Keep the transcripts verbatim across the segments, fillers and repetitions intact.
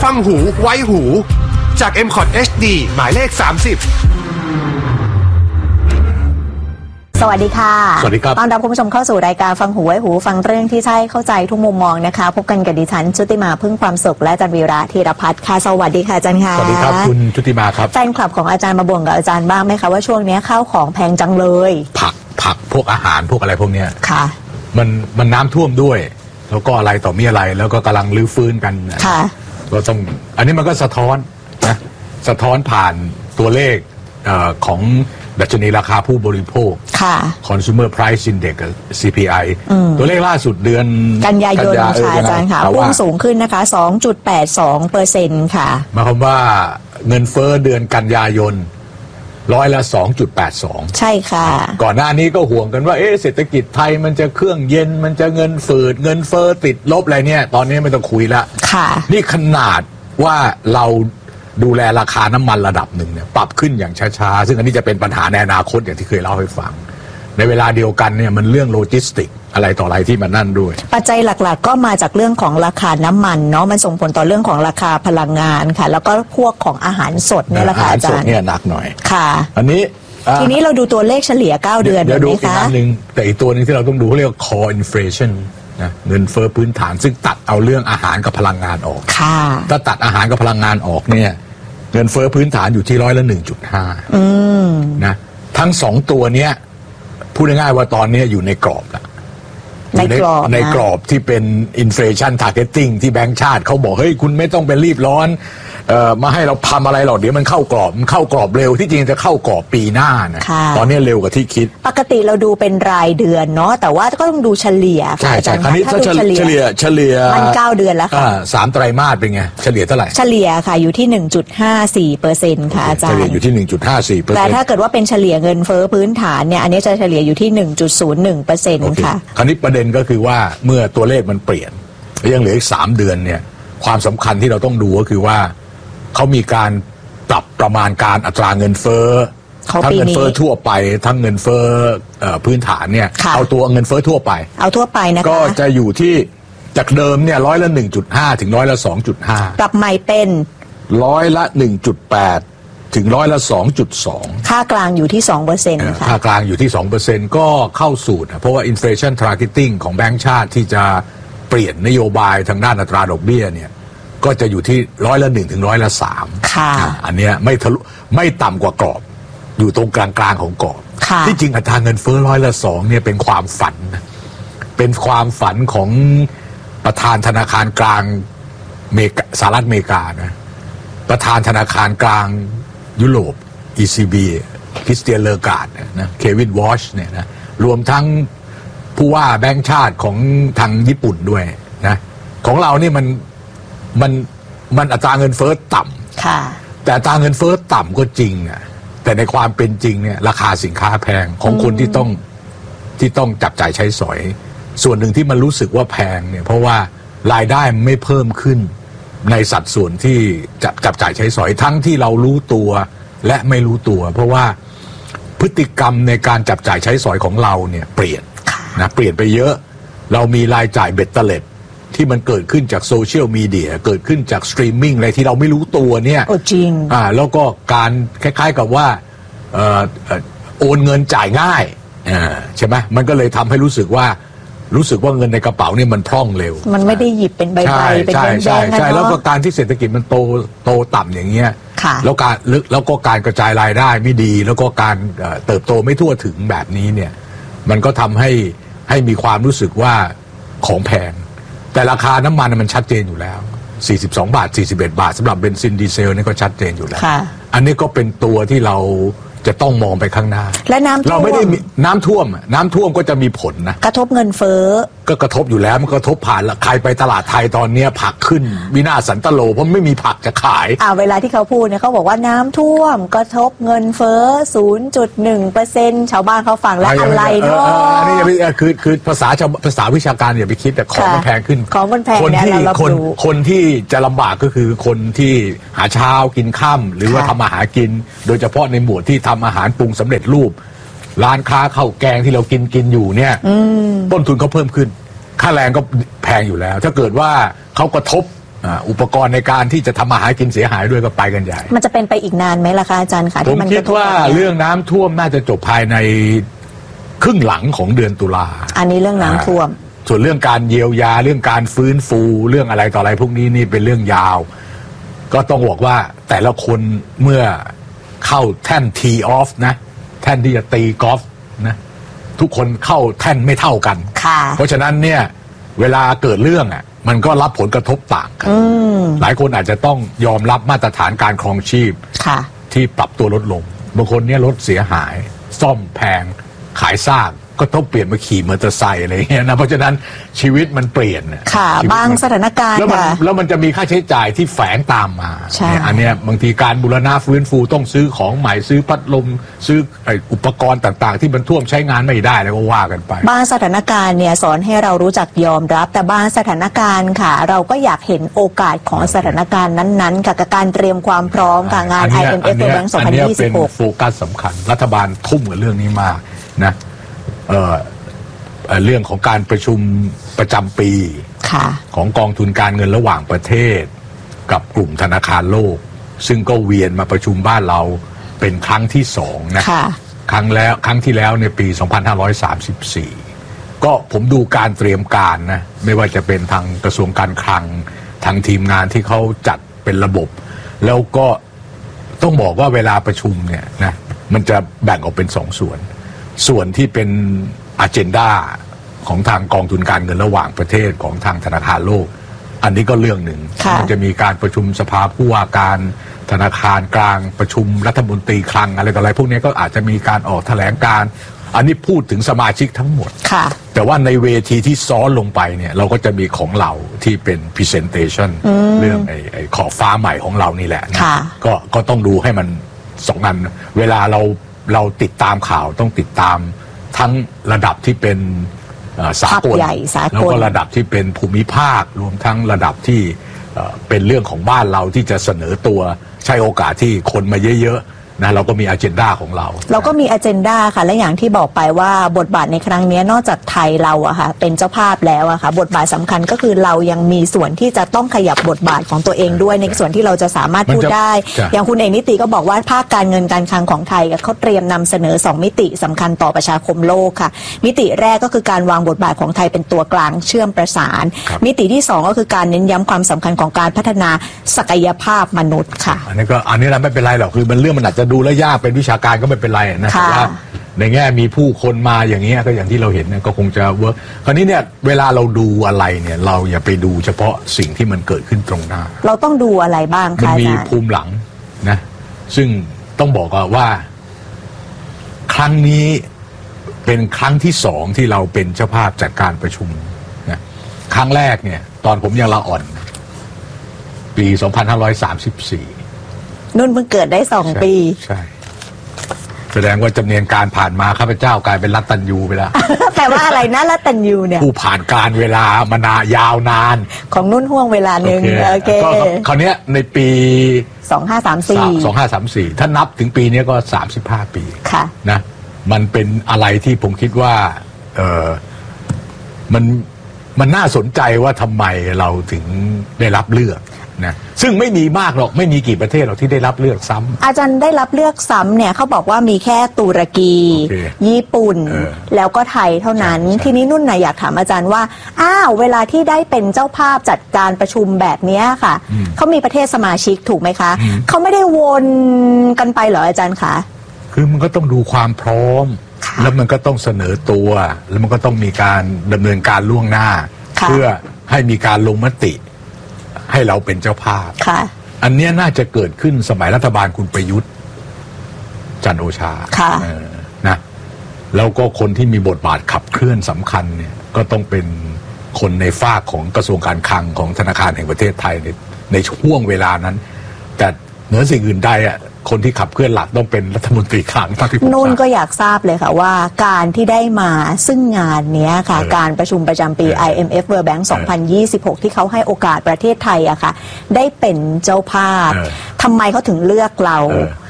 ฟังหูไว้หูจาก เอ็ม คอท เอช ดี หมายเลขสามสิบสวัสดีค่ะสวัสดีครับต้อนรับคุณผู้ชมเข้าสู่รายการฟังหูไว้หูฟังเรื่องที่ใช่เข้าใจทุกมุมมองนะคะพบกันกับดิฉันชุติมาพึ่งความสุขและอาจารย์วีระธีรพัฒน์ค่ะสวัสดีค่ะอาจารย์ค่ะสวัสดีครับคุณชุติมาครับแฟนคลับของอาจารย์มาบ่นกับอาจารย์บ้างไหมคะว่าช่วงนี้ข้าวของแพงจังเลยผักผักพวกอาหารพวกอะไรพวกเนี้ยค่ะมันมันน้ำท่วมด้วยแล้วก็อะไรต่อมีอะไรแล้วก็กำลังรื้อฟื้นกันค่ะก็ต้องอันนี้มันก็สะท้อนนะสะท้อนผ่านตัวเลขเอ่อของดัชนีราคาผู้บริโภคค่ะ Consumer Price Index กับ ซี พี ไอ ตัวเลขล่าสุดเดือนกันยายนค่ะอาจารย์ค่ะพุ่งสูงขึ้นนะคะ สองจุดแปดสองเปอร์เซ็นต์ ค่ะหมายความว่าเงินเฟ้อเดือนกันยายนร้อยละ สองจุดแปดสองใช่ค่ะก่อนหน้านี้ก็ห่วงกันว่าเอ๊ะเศรษฐกิจไทยมันจะเครื่องเย็นมันจะเงินฝืดเงินเฟ้อติดลบอะไรเนี่ยตอนนี้ไม่ต้องคุยละค่ะนี่ขนาดว่าเราดูแลราคาน้ำมันระดับหนึ่งเนี่ยปรับขึ้นอย่างช้าๆซึ่งอันนี้จะเป็นปัญหาในอนาคตอย่างที่เคยเล่าให้ฟังในเวลาเดียวกันเนี่ยมันเรื่องโลจิสติกอะไรต่ออะไรที่มันนั่นด้วยปัจจัยหลักๆก็มาจากเรื่องของราคาน้ำมันเนาะมันส่งผลต่อเรื่องของราคาพลังงานค่ะแล้วก็พวกของอาหารสดเนี่ยแหละค่ะอาจารย์อาหารสดเนี่ยหนักหน่อยค่ะอันนี้ทีนี้เราดูตัวเลขเฉลี่ยเก้าเดือนเดี๋ยวดูอีกอันนึงแต่อีกตัวนึงที่เราต้องดูเขาเรียกว่า core inflation นะเงินเฟ้อพื้นฐานซึ่งตัดเอาเรื่องอาหารกับพลังงานออกค่ะถ้าตัดอาหารกับพลังงานออกเนี่ยเงินเฟ้อพื้นฐานอยู่ที่ร้อยละ หนึ่งจุดห้าอืมนะทั้งสองตัวเนี้ยพูดง่ายๆว่าตอนนี้อยู่ในกรอบละในกรอบในกรอบที่เป็น inflation targeting ที่แบงก์ชาติเขาบอกเฮ้ยคุณไม่ต้องไปรีบร้อนเอ่อมาให้เราทำอะไรหรอกเดี๋ยวมันเข้ากรอบมันเข้ากรอบเร็วที่จริงจะเข้ากรอบปีหน้านะตอนนี้เร็วกว่าที่คิดปกติเราดูเป็นรายเดือนเนาะแต่ว่าก็ต้องดูเฉลี่ยใช่ใช่คราวนี้ถ้าเฉลี่ยเฉลี่ยเฉลี่ยมันเก้าเดือนแล้วค่ะสามไตรมาสเป็นไงเฉลี่ยเท่าไหร่เฉลี่ยค่ะอยู่ที่ หนึ่งจุดห้าสี่เปอร์เซ็นต์ ค่ะอาจารย์เฉลี่ยอยู่ที่ หนึ่งจุดห้าสี่เปอร์เซ็นต์แต่ถ้าเกิดว่าเป็นเฉลี่ยเงินเฟ้อพื้นฐานเนี่ยอันนี้จะเฉลี่ยอยู่ที่ หนึ่งจุดศูนย์หนึ่งเปอร์เซ็นต์ ค่ะคราวนี้ประเด็นก็คือว่าเมื่อตัวเลขมันเปลี่ยนยังเหลืออีกสามเดือนเนี่ยความสำคัญที่เราต้องดูก็คือว่าเขามีการปรับประมาณการอัตราเงินเฟ้อทั้งเงินเฟ้อทั่วไปทั้งเงินเฟ้อพื้นฐานเนี่ยเอาตัวเงินเฟ้อทั่วไปเอาทั่วไปนะคะก็จะอยู่ที่จากเดิมเนี่ยร้อยละหนึ่งจุดห้าถึงร้อยละสองจุดห้าปรับใหม่เป็นร้อยละหนึ่งจุดแปดถึงร้อยละสองจุดสองค่ากลางอยู่ที่สองเปอร์เซ็นต์ค่ะค่ากลางอยู่ที่สองเปอร์เซ็นต์ก็เข้าสูตรเพราะว่า inflation targeting ของแบงก์ชาติที่จะเปลี่ยนนโยบายทางด้านอัตราดอกเบี้ยเนี่ยก็จะอยู่ที่ร้อยละหนึ่งถึงร้อยละสามค่ะอันเนี้ยไม่ทะลุไม่ต่ำกว่ากรอบอยู่ตรงกลางกลางของกรอบที่จริงอัตราเงินเฟ้อร้อยละสองเนี่ยเป็นความฝันเป็นความฝันของประธานธนาคารกลางเมกาสหรัฐอเมริกานะประธานธนาคารกลางยุโรป อี ซี บี คริสเตียนเลอการ์ดนะเควินวอชเนี่ยนะรวมทั้งผู้ว่าแบงก์ชาติของทางญี่ปุ่นด้วยนะของเรานี่มันมันมันอัตราเงินเฟ้อต่ำค่ะแต่อัตราเงินเฟ้อต่ำก็จริงอ่ะแต่ในความเป็นจริงเนี่ยราคาสินค้าแพงของคนที่ต้องที่ต้องจับจ่ายใช้สอยส่วนหนึ่งที่มันรู้สึกว่าแพงเนี่ยเพราะว่ารายได้ไม่เพิ่มขึ้นในสัดส่วนที่จับจับจ่ายใช้สอยทั้งที่เรารู้ตัวและไม่รู้ตัวเพราะว่าพฤติกรรมในการจับจ่ายใช้สอยของเราเนี่ยเปลี่ยนนะเปลี่ยนไปเยอะเรามีรายจ่ายเบ็ดเตล็ดที่มันเกิดขึ้นจากโซเชียลมีเดียเกิดขึ้นจากสตรีมมิ่งอะไรที่เราไม่รู้ตัวเนี่ยโอ้จริงอ่าแล้วก็การคล้ายๆกับว่าเอ่อโอนเงินจ่ายง่ายอ่าใช่ไหมมันก็เลยทำให้รู้สึกว่ารู้สึกว่าเงินในกระเป๋านี่มันพร่องเร็วมันไม่ได้หยิบเป็นใบใบเป็นแบงค์ใช่ใช่แล้วก็การที่เศรษฐกิจมันโตโตต่ำอย่างเงี้ยแล้วการแล้วก็การกระจายรายได้ไม่ดีแล้วก็การเติบโตไม่ทั่วถึงแบบนี้เนี่ยมันก็ทำให้ให้มีความรู้สึกว่าของแพงแต่ราคาน้ำมันมันชัดเจนอยู่แล้วสี่สิบสองบาทสี่สิบเอ็ดบาทสำหรับเบนซินดีเซลนี่ก็ชัดเจนอยู่แล้วอันนี้ก็เป็นตัวที่เราจะต้องมองไปข้างหน้าและน้ำท่วมเราไม่ได้น้ำท่วมน้ำท่วมก็จะมีผลนะกระทบเงินเฟ้อก็กระทบอยู่แล้วมันกระทบผ่านใครไปตลาดไทยตอนนี้ผักขึ้นวินาศสันตโลเพราะไม่มีผักจะขายอ่าเวลาที่เขาพูดเนี่ยเขาบอกว่าน้ำท่วมกระทบเงินเฟ้อ ศูนย์จุดหนึ่งเปอร์เซ็นต์ ชาวบ้านเขาฟังแล้วอะไรเนาะอันนี้คือคือภาษาชาวภาษาวิชาการอย่าไปคิดแต่ของมันแพงขึ้นของมันแพงคนที่คนคนที่จะลำบากก็คือคนที่หาเช้ากินค่ำหรือว่าทำอาหารกินโดยเฉพาะในหมวดที่ทำอาหารปรุงสำเร็จรูปร้านค้าข้าวแกงที่เรากินกินอยู่เนี่ยต้นทุนเขาเพิ่มขึ้นค่าแรงก็แพงอยู่แล้วถ้าเกิดว่าเขากระทบอุปกรณ์ในการที่จะทำมาหากินเสียหายด้วยก็ไปกันใหญ่มันจะเป็นไปอีกนานไหมล่ะคะอาจารย์คะผมคิดว่าเรื่องน้ำท่วมน่าจะจบภายในครึ่งหลังของเดือนตุลาอันนี้เรื่องน้ำท่วมส่วนเรื่องการเยียวยาเรื่องการฟื้นฟูเรื่องอะไรต่ออะไรพวกนี้นี่เป็นเรื่องยาวก็ต้องบอกว่าแต่ละคนเมื่อเข้าแท่นทีออฟนะแท่นที่จะตีกอล์ฟนะทุกคนเข้าแท่นไม่เท่ากันเพราะฉะนั้นเนี่ยเวลาเกิดเรื่องอ่ะมันก็รับผลกระทบต่างกันหลายคนอาจจะต้องยอมรับมาตรฐานการครองชีพที่ปรับตัวลดลงบางคนเนี่ยรถเสียหายซ่อมแพงขายซากก็ต้องเปลี่ยนมาขี่มอเตอร์ไซค์อะไรเงี้ยนะเพราะฉะนั้นชีวิตมันเปลี่ยนค่ะบางสถานการณ์แล้วมันแล้วมันจะมีค่าใช้จ่ายที่แฝงตามมาเนี่ยอันเนี้ยบางทีการบูรณะฟื้นฟูต้องซื้อของใหม่ซื้อพัดลมซื้ออุปกรณ์ต่างๆที่มันท่วมใช้งานไม่ได้แล้วก็ว่ากันไปบางสถานการณ์เนี่ยสอนให้เรารู้จักยอมรับแต่บางสถานการณ์ค่ะเราก็อยากเห็นโอกาสของสถานการณ์นั้นๆกับการเตรียมความพร้อมกับงาน ไอ เอ็ม เอฟ World Bank สองพันยี่สิบหกเป็นโฟกัสสำคัญรัฐบาลทุ่มกับเรื่องนี้มากนะเอ่อเรื่องของการประชุมประจำปีของกองทุนการเงินระหว่างประเทศกับกลุ่มธนาคารโลกซึ่งก็เวียนมาประชุมบ้านเราเป็นครั้งที่สองนะครั้งแล้วครั้งที่แล้วในปีสองพันห้าร้อยสามสิบสี่ก็ผมดูการเตรียมการนะไม่ว่าจะเป็นทางกระทรวงการคลังทางทีมงานที่เขาจัดเป็นระบบแล้วก็ต้องบอกว่าเวลาประชุมเนี่ยนะมันจะแบ่งออกเป็นสองส่วนส่วนที่เป็นagenda ของทางกองทุนการเงินระหว่างประเทศของทางธนาคารโลกอันนี้ก็เรื่องหนึ่งมันจะมีการประชุมสภาผู้ว่าการธนาคารกลางประชุมรัฐมนตรีคลังอะไรต่ออะไรพวกนี้ก็อาจจะมีการออกแถลงการอันนี้พูดถึงสมาชิกทั้งหมดแต่ว่าในเวทีที่ซ้อนลงไปเนี่ยเราก็จะมีของเราที่เป็น presentation เรื่องไอ้ไอ้ขอบฟ้าใหม่ของเรานี่แหละนะก็ก็ต้องดูให้มันสองอันเวลาเราเราติดตามข่าวต้องติดตามทั้งระดับที่เป็นสากลแล้วก็ระดับที่เป็นภูมิภาครวมทั้งระดับที่เป็นเรื่องของบ้านเราที่จะเสนอตัวใช้โอกาสที่คนมาเยอะๆนะเราก็มีอเจนดาของเราเราก็มีอเจนดาค่ะและอย่างที่บอกไปว่าบทบาทในครั้งนี้นอกจากไทยเราอะค่ะเป็นเจ้าภาพแล้วอะค่ะบทบาทสำคัญก็คือเรายังมีส่วนที่จะต้องขยับบทบาทของตัวเองด้วยในส่วนที่เราจะสามารถพูดได้อย่างคุณเอกนิติก็บอกว่าภาคการเงินการคลังของไทยเขาเตรียมนำเสนอสองมิติสำคัญต่อประชาคมโลกค่ะมิติแรกก็คือการวางบทบาทของไทยเป็นตัวกลางเชื่อมประสานมิติที่สองก็คือการเน้นย้ำความสำคัญของการพัฒนาศักยภาพมนุษย์ค่ะอันนี้ก็อันนี้เราไม่เป็นไรหรอกคือมันเรื่องมันอาจจะดูแล้วยากเป็นวิชาการก็ไม่เป็นไรนะแต่ว่าในแง่มีผู้คนมาอย่างนี้ก็อย่างที่เราเห็นเนี่ยก็คงจะเวิร์กคราวนี้เนี่ยเวลาเราดูอะไรเนี่ยเราอย่าไปดูเฉพาะสิ่งที่มันเกิดขึ้นตรงหน้าเราต้องดูอะไรบ้างคะมันมีภูมิหลังนะซึ่งต้องบอกว่าครั้งนี้เป็นครั้งที่สองที่เราเป็นเจ้าภาพจัดการประชุมนะครั้งแรกเนี่ยตอนผมยังละอ่อนปีสองพันห้าร้อยสามสิบสี่นุ่นเพิ่งเกิดได้สองปีใช่แสดงว่าจำเนียนการผ่านมาข้าพเจ้ากลายเป็นรัตตัญญูไปแล้วแปลว่าอะไรนะรัตตัญญูเนี่ยผู้ผ่านการเวลามานายาวนานของนุ่นห่วงเวลาหนึ่งโอเคก็คราวนี้ในปีสองห้าสามสี่สองห้าสามสี่ถ้านับถึงปีนี้ก็สามสิบห้าปีค่ะนะมันเป็นอะไรที่ผมคิดว่าเออมันมันน่าสนใจว่าทำไมเราถึงได้รับเลือกนะซึ่งไม่มีมากหรอกไม่มีกี่ประเทศหรอกที่ได้รับเลือกซ้ำอาจารย์ได้รับเลือกซ้ำเนี่ยเขาบอกว่ามีแค่ตุรกี okay. ญี่ปุ่นแล้วก็ไทยเท่านั้นทีนี้นุ่นน่ะอยากถามอาจารย์ว่าอ้าวเวลาที่ได้เป็นเจ้าภาพจัดการประชุมแบบนี้ค่ะเขามีประเทศสมาชิกถูกไหมคะเขาไม่ได้วนกันไปเหรออาจารย์คะคือมันก็ต้องดูความพร้อมแล้วมันก็ต้องเสนอตัวแล้วมันก็ต้องมีการดำเนินการล่วงหน้าเพื่อให้มีการลงมติให้เราเป็นเจ้าภาพอันนี้น่าจะเกิดขึ้นสมัยรัฐบาลคุณประยุทธ์จันทร์โอชานะแล้วก็คนที่มีบทบาทขับเคลื่อนสำคัญเนี่ยก็ต้องเป็นคนในฝากของกระทรวงการคลังของธนาคารแห่งประเทศไทยในในช่วงเวลานั้นแต่เหนือสิ่งอื่นใดอ่ะคนที่ขับเคลื่อนหลักต้องเป็นรัฐมนตรีคลังนุ่นก็อยากทราบเลยค่ะว่าการที่ได้มาซึ่งงานนี้ค่ะการประชุมประจำปี ไอ เอ็ม เอฟ World Bank สองพันยี่สิบหกที่เขาให้โอกาสประเทศไทยอะค่ะได้เป็นเจ้าภาพทำไมเขาถึงเลือกเรา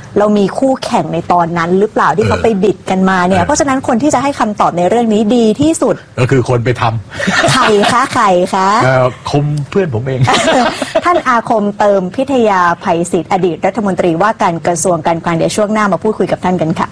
เรามีคู่แข่งในตอนนั้นหรือเปล่าที่เขาไปบิดกันมาเนี่ยเพราะฉะนั้นคนที่จะให้คำตอบในเรื่องนี้ดีที่สุดก็คือคนไปทำใครคะใครคะคมเพื่อนผมเองท่านอาคมเติมพิทยาภัยศิษย์อดีตรัฐมนตรีว่าการกระทรวงการคลังเดี๋ยวช่วงหน้ามาพูดคุยกับท่านกันค่ะ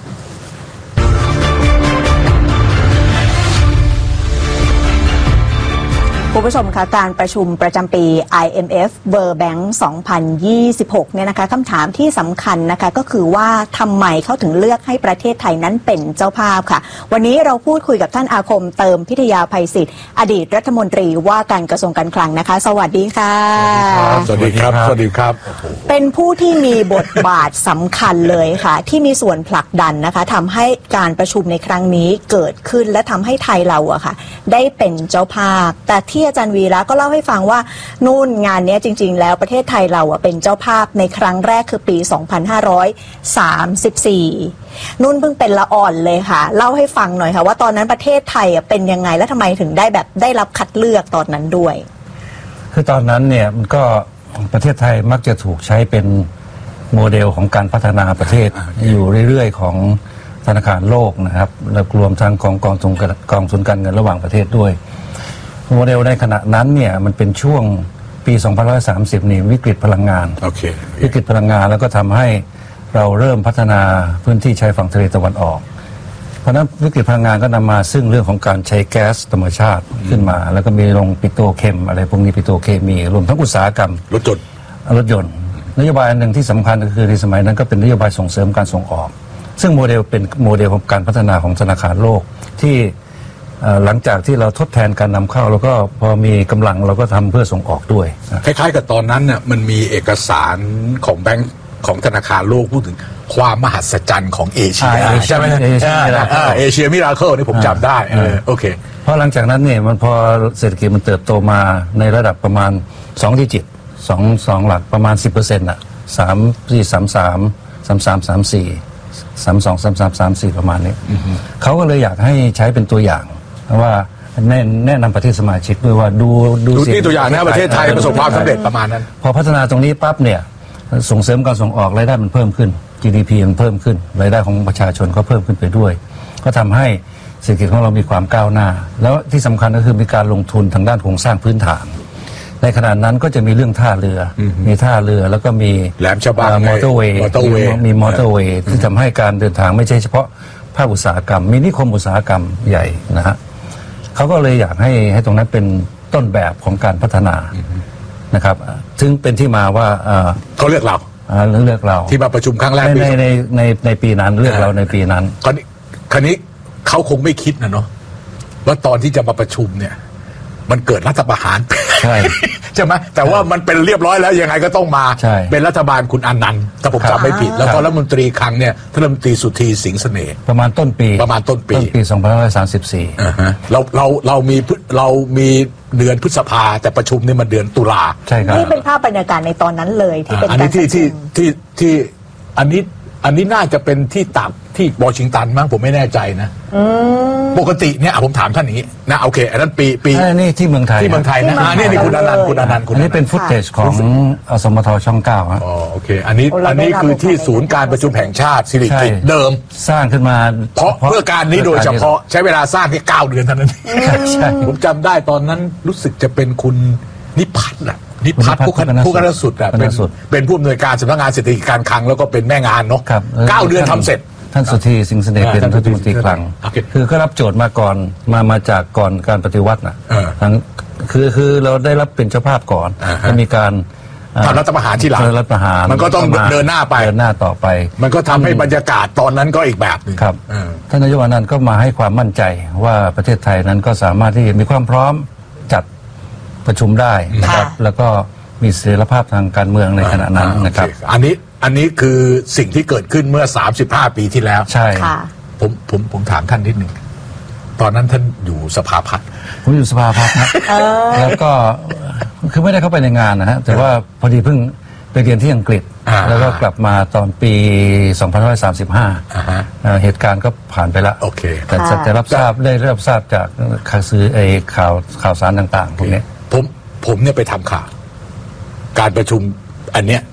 คุณผู้ชมคะการประชุมประจำปี ไอ เอ็ม เอฟ World Bank สองพันยี่สิบหกเนี่ยนะคะคำถามที่สำคัญนะคะก็คือว่าทำไมเขาถึงเลือกให้ประเทศไทยนั้นเป็นเจ้าภาพค่ะวันนี้เราพูดคุยกับท่านอาคมเติมพิทยาภัยศิษย์อดีตรัฐมนตรีว่าการกระทรวงการคลังนะคะสวัสดีค่ะสวัสดีครับสวัสดีครับเป็นผู้ที่มีบทบาทสำคัญเลยค่ะที่มีส่วนผลักดันนะคะทำให้การประชุมในครั้งนี้เกิดขึ้นและทำให้ไทยเราอะค่ะได้เป็นเจ้าภาพแต่ที่อาจารย์วีระก็เล่าให้ฟังว่านู่นงานนี้จริงๆแล้วประเทศไทยเราอ่ะเป็นเจ้าภาพในครั้งแรกคือปีสองพันห้าร้อยสามสิบสี่นุ่นเพิ่งเป็นละอ่อนเลยค่ะเล่าให้ฟังหน่อยค่ะว่าตอนนั้นประเทศไทยอ่ะเป็นยังไงและทำไมถึงได้แบบได้รับคัดเลือกตอนนั้นด้วยคือตอนนั้นเนี่ยมันก็ประเทศไทยมักจะถูกใช้เป็นโมเดลของการพัฒนาประเทศอยู่เรื่อยๆของธนาคารโลกนะครับและรวมทั้งของกองทุนกองทุนการเงินระหว่างประเทศด้วยโมเดลในขณะนั้นเนี่ยมันเป็นช่วงปีสองพันห้าร้อยสามสิบนี่วิกฤตพลังงาน okay. วิกฤตพลังงานแล้วก็ทำให้เราเริ่มพัฒนาพื้นที่ชายฝั่งทะเลตะวันออกเพราะนั้นวิกฤตพลังงานก็นำมาซึ่งเรื่องของการใช้แก๊สธรรมชาติขึ้นมาแล้วก็มีโรงปิโตรเคมอะไรพวกนี้ปิโตรเคมีรวมทั้งอุตสาหกรรมรถยนต์รถยนต์นโยบายอันหนึ่งที่สำคัญก็คือในสมัยนั้นก็เป็นนโยบายส่งเสริมการส่งออกซึ่งโมเดลเป็นโมเดลของการพัฒนาของธนาคารโลกที่หลังจากที่เราทดแทนการนำเข้าแล้วก็พอมีกำลังเราก็ทำเพื่อส่งออกด้วยคล้ายๆกับตอนนั้นเนี่ยมันมีเอกสารของแบงก์ของธนาคารโลกพูดถึงความมหัศจรรย์ของเอเชียใช่ไหมเอเชียมิราเคิลนี่ผมจำได้โอเคเพราะหลังจากนั้นเนี่ยมันพอเศรษฐกิจมันเติบโตมาในระดับประมาณสองดิจิตสองสองหลักประมาณสิบเปอร์เซ็นต์อ่ะสามสี่สามสามสามสามสามสี่สามสองสามสามสามสี่ประมาณนี้เขาก็เลยอยากให้ใช้เป็นตัวอย่างว่าแนะแนะนำประเทศสมาชิกด้วยว่าดูดูที่ตัวอย่างนะประเทศไทยประสบความสำเร็จประมาณนั้นพอพัฒนาตรงนี้ปั๊บเนี่ยส่งเสริมการส่งออกรายได้มันเพิ่มขึ้น จี ดี พี มันเพิ่มขึ้นรายได้ของประชาชนก็เพิ่มขึ้นไปด้วยก็ทำให้เศรษฐกิจของเรามีความก้าวหน้าแล้วที่สำคัญก็คือมีการลงทุนทางด้านโครงสร้างพื้นฐานในขณะนั้นก็จะมีเรื่องท่าเรือมีท่าเรือแล้วก็มีแหลมฉบังมอเตอร์เวย์มีมอเตอร์เวย์ที่ทำให้การเดินทางไม่ใช่เฉพาะภาคอุตสาหกรรมมีนิคมอุตสาหกรรมใหญ่นะฮะเขาก็เลยอยากให้ให้ตรงนั้นเป็นต้นแบบของการพัฒนานะครับซึ่งเป็นที่มาว่าเขาเลือกเราเลือกเราที่มาประชุมครั้งแรกในในในในปีนั้นเลือกเราในปีนั้นคราวนี้คราวนี้เขาคงไม่คิดนะเนาะว่าตอนที่จะมาประชุมเนี่ยมันเกิดรัฐประหารใช่ใช่ไหมแต่ว่ามันเป็นเรียบร้อยแล้วยังไงก็ต้องมาเป็นรัฐบาลคุณอนันต์ถ้าผมจำไม่ผิดแล้วก็รัฐมนตรีครั้งเนี่ยท่านรัฐมนตรีสุธีสิงห์เสน่ห์ประมาณต้นปีประมาณต้นปีต้นปีสองพันห้าร้อยสามสิบสี่อ่าฮะเราเราเรามีเรามีเดือนพฤษภาแต่ประชุมนี่มันเดือนตุลาใช่ครับนี่เป็นภาพบรรยากาศในตอนนั้นเลยที่เป็นอันนี้ที่ที่ที่ที่อันนี้อันนี้น่าจะเป็นที่ตับที่วอชิงตันมั้งผมไม่แน่ใจนะปกติเนี่ยผมถามท่านอย่างนี้นะโอเคอันนั้นปีปีนี่ที่เมืองไทยที่เมืองไทยนะอันนี้นี่คุณอนันต์คุณอนันต์อันนี้เป็นฟุตเทจของสมทช่องเก้าครับอ๋อโอเคอันนี้อันนี้คือที่ศูนย์การประชุมแห่งชาติสิริกิติ์เดิมสร้างขึ้นมาเพราะเพื่อการนี้โดยเฉพาะใช้เวลาสร้างแค่เก้าเดือนเท่านั้นใช่ผมจำได้ตอนนั้นรู้สึกจะเป็นคุณนิพัฒน์อะนิพัฒน์ผู้ผู้การสุดอะเป็นเป็นผู้อำนวยการสำนักงานเศรษฐกิจการคลังแล้วก็เป็นแม่งานเนาะเก้าเดือนทำเสร็จท่านสุธีสิงห์เสน่ห์เป็นรัฐมนตรีคลังคือก็รับโจทย์มาก่อนมามาจากก่อนการปฏิวัตินะทั้งคือคือเราได้รับเป็นเจ้าภาพก่อนจะมีการทำรัฐประหารที่หลังรัฐประหารมันก็ต้องเดินหน้าไปเดินหน้าต่อไปมันก็ทำให้บรรยากาศตอนนั้นก็อีกแบบนึงครับท่านนายกอนันต์ก็มาให้ความมั่นใจว่าประเทศไทยนั้นก็สามารถที่มีความพร้อมจัดประชุมได้นะครับแล้วก็มีเสรีภาพทางการเมืองในขณะนั้นนะครับอันนี้อันนี้คือสิ่งที่เกิดขึ้นเมื่อสามสิบห้าปีที่แล้วใช่ผมผมผมถามท่านนิดหนึ่งตอนนั้นท่านอยู่สภาพัฒน์ผมอยู่สภาพัฒน์นะแล้วก็คือไม่ได้เข้าไปในงานนะฮะแต่ว่าพอดีเพิ่งไปเรียนที่อังกฤษแล้วก็กลับมาตอนปีสองพันห้าร้อยสามสิบห้าเหตุการณ์ก็ผ่านไปแล้วแต่จะรับทราบได้รับทราบจากข่าวสื่อไอ้ข่าวข่าวสารต่างๆพวกนี้ผมผมเนี่ยไปทำข่าวการประชุมอันเนี้ย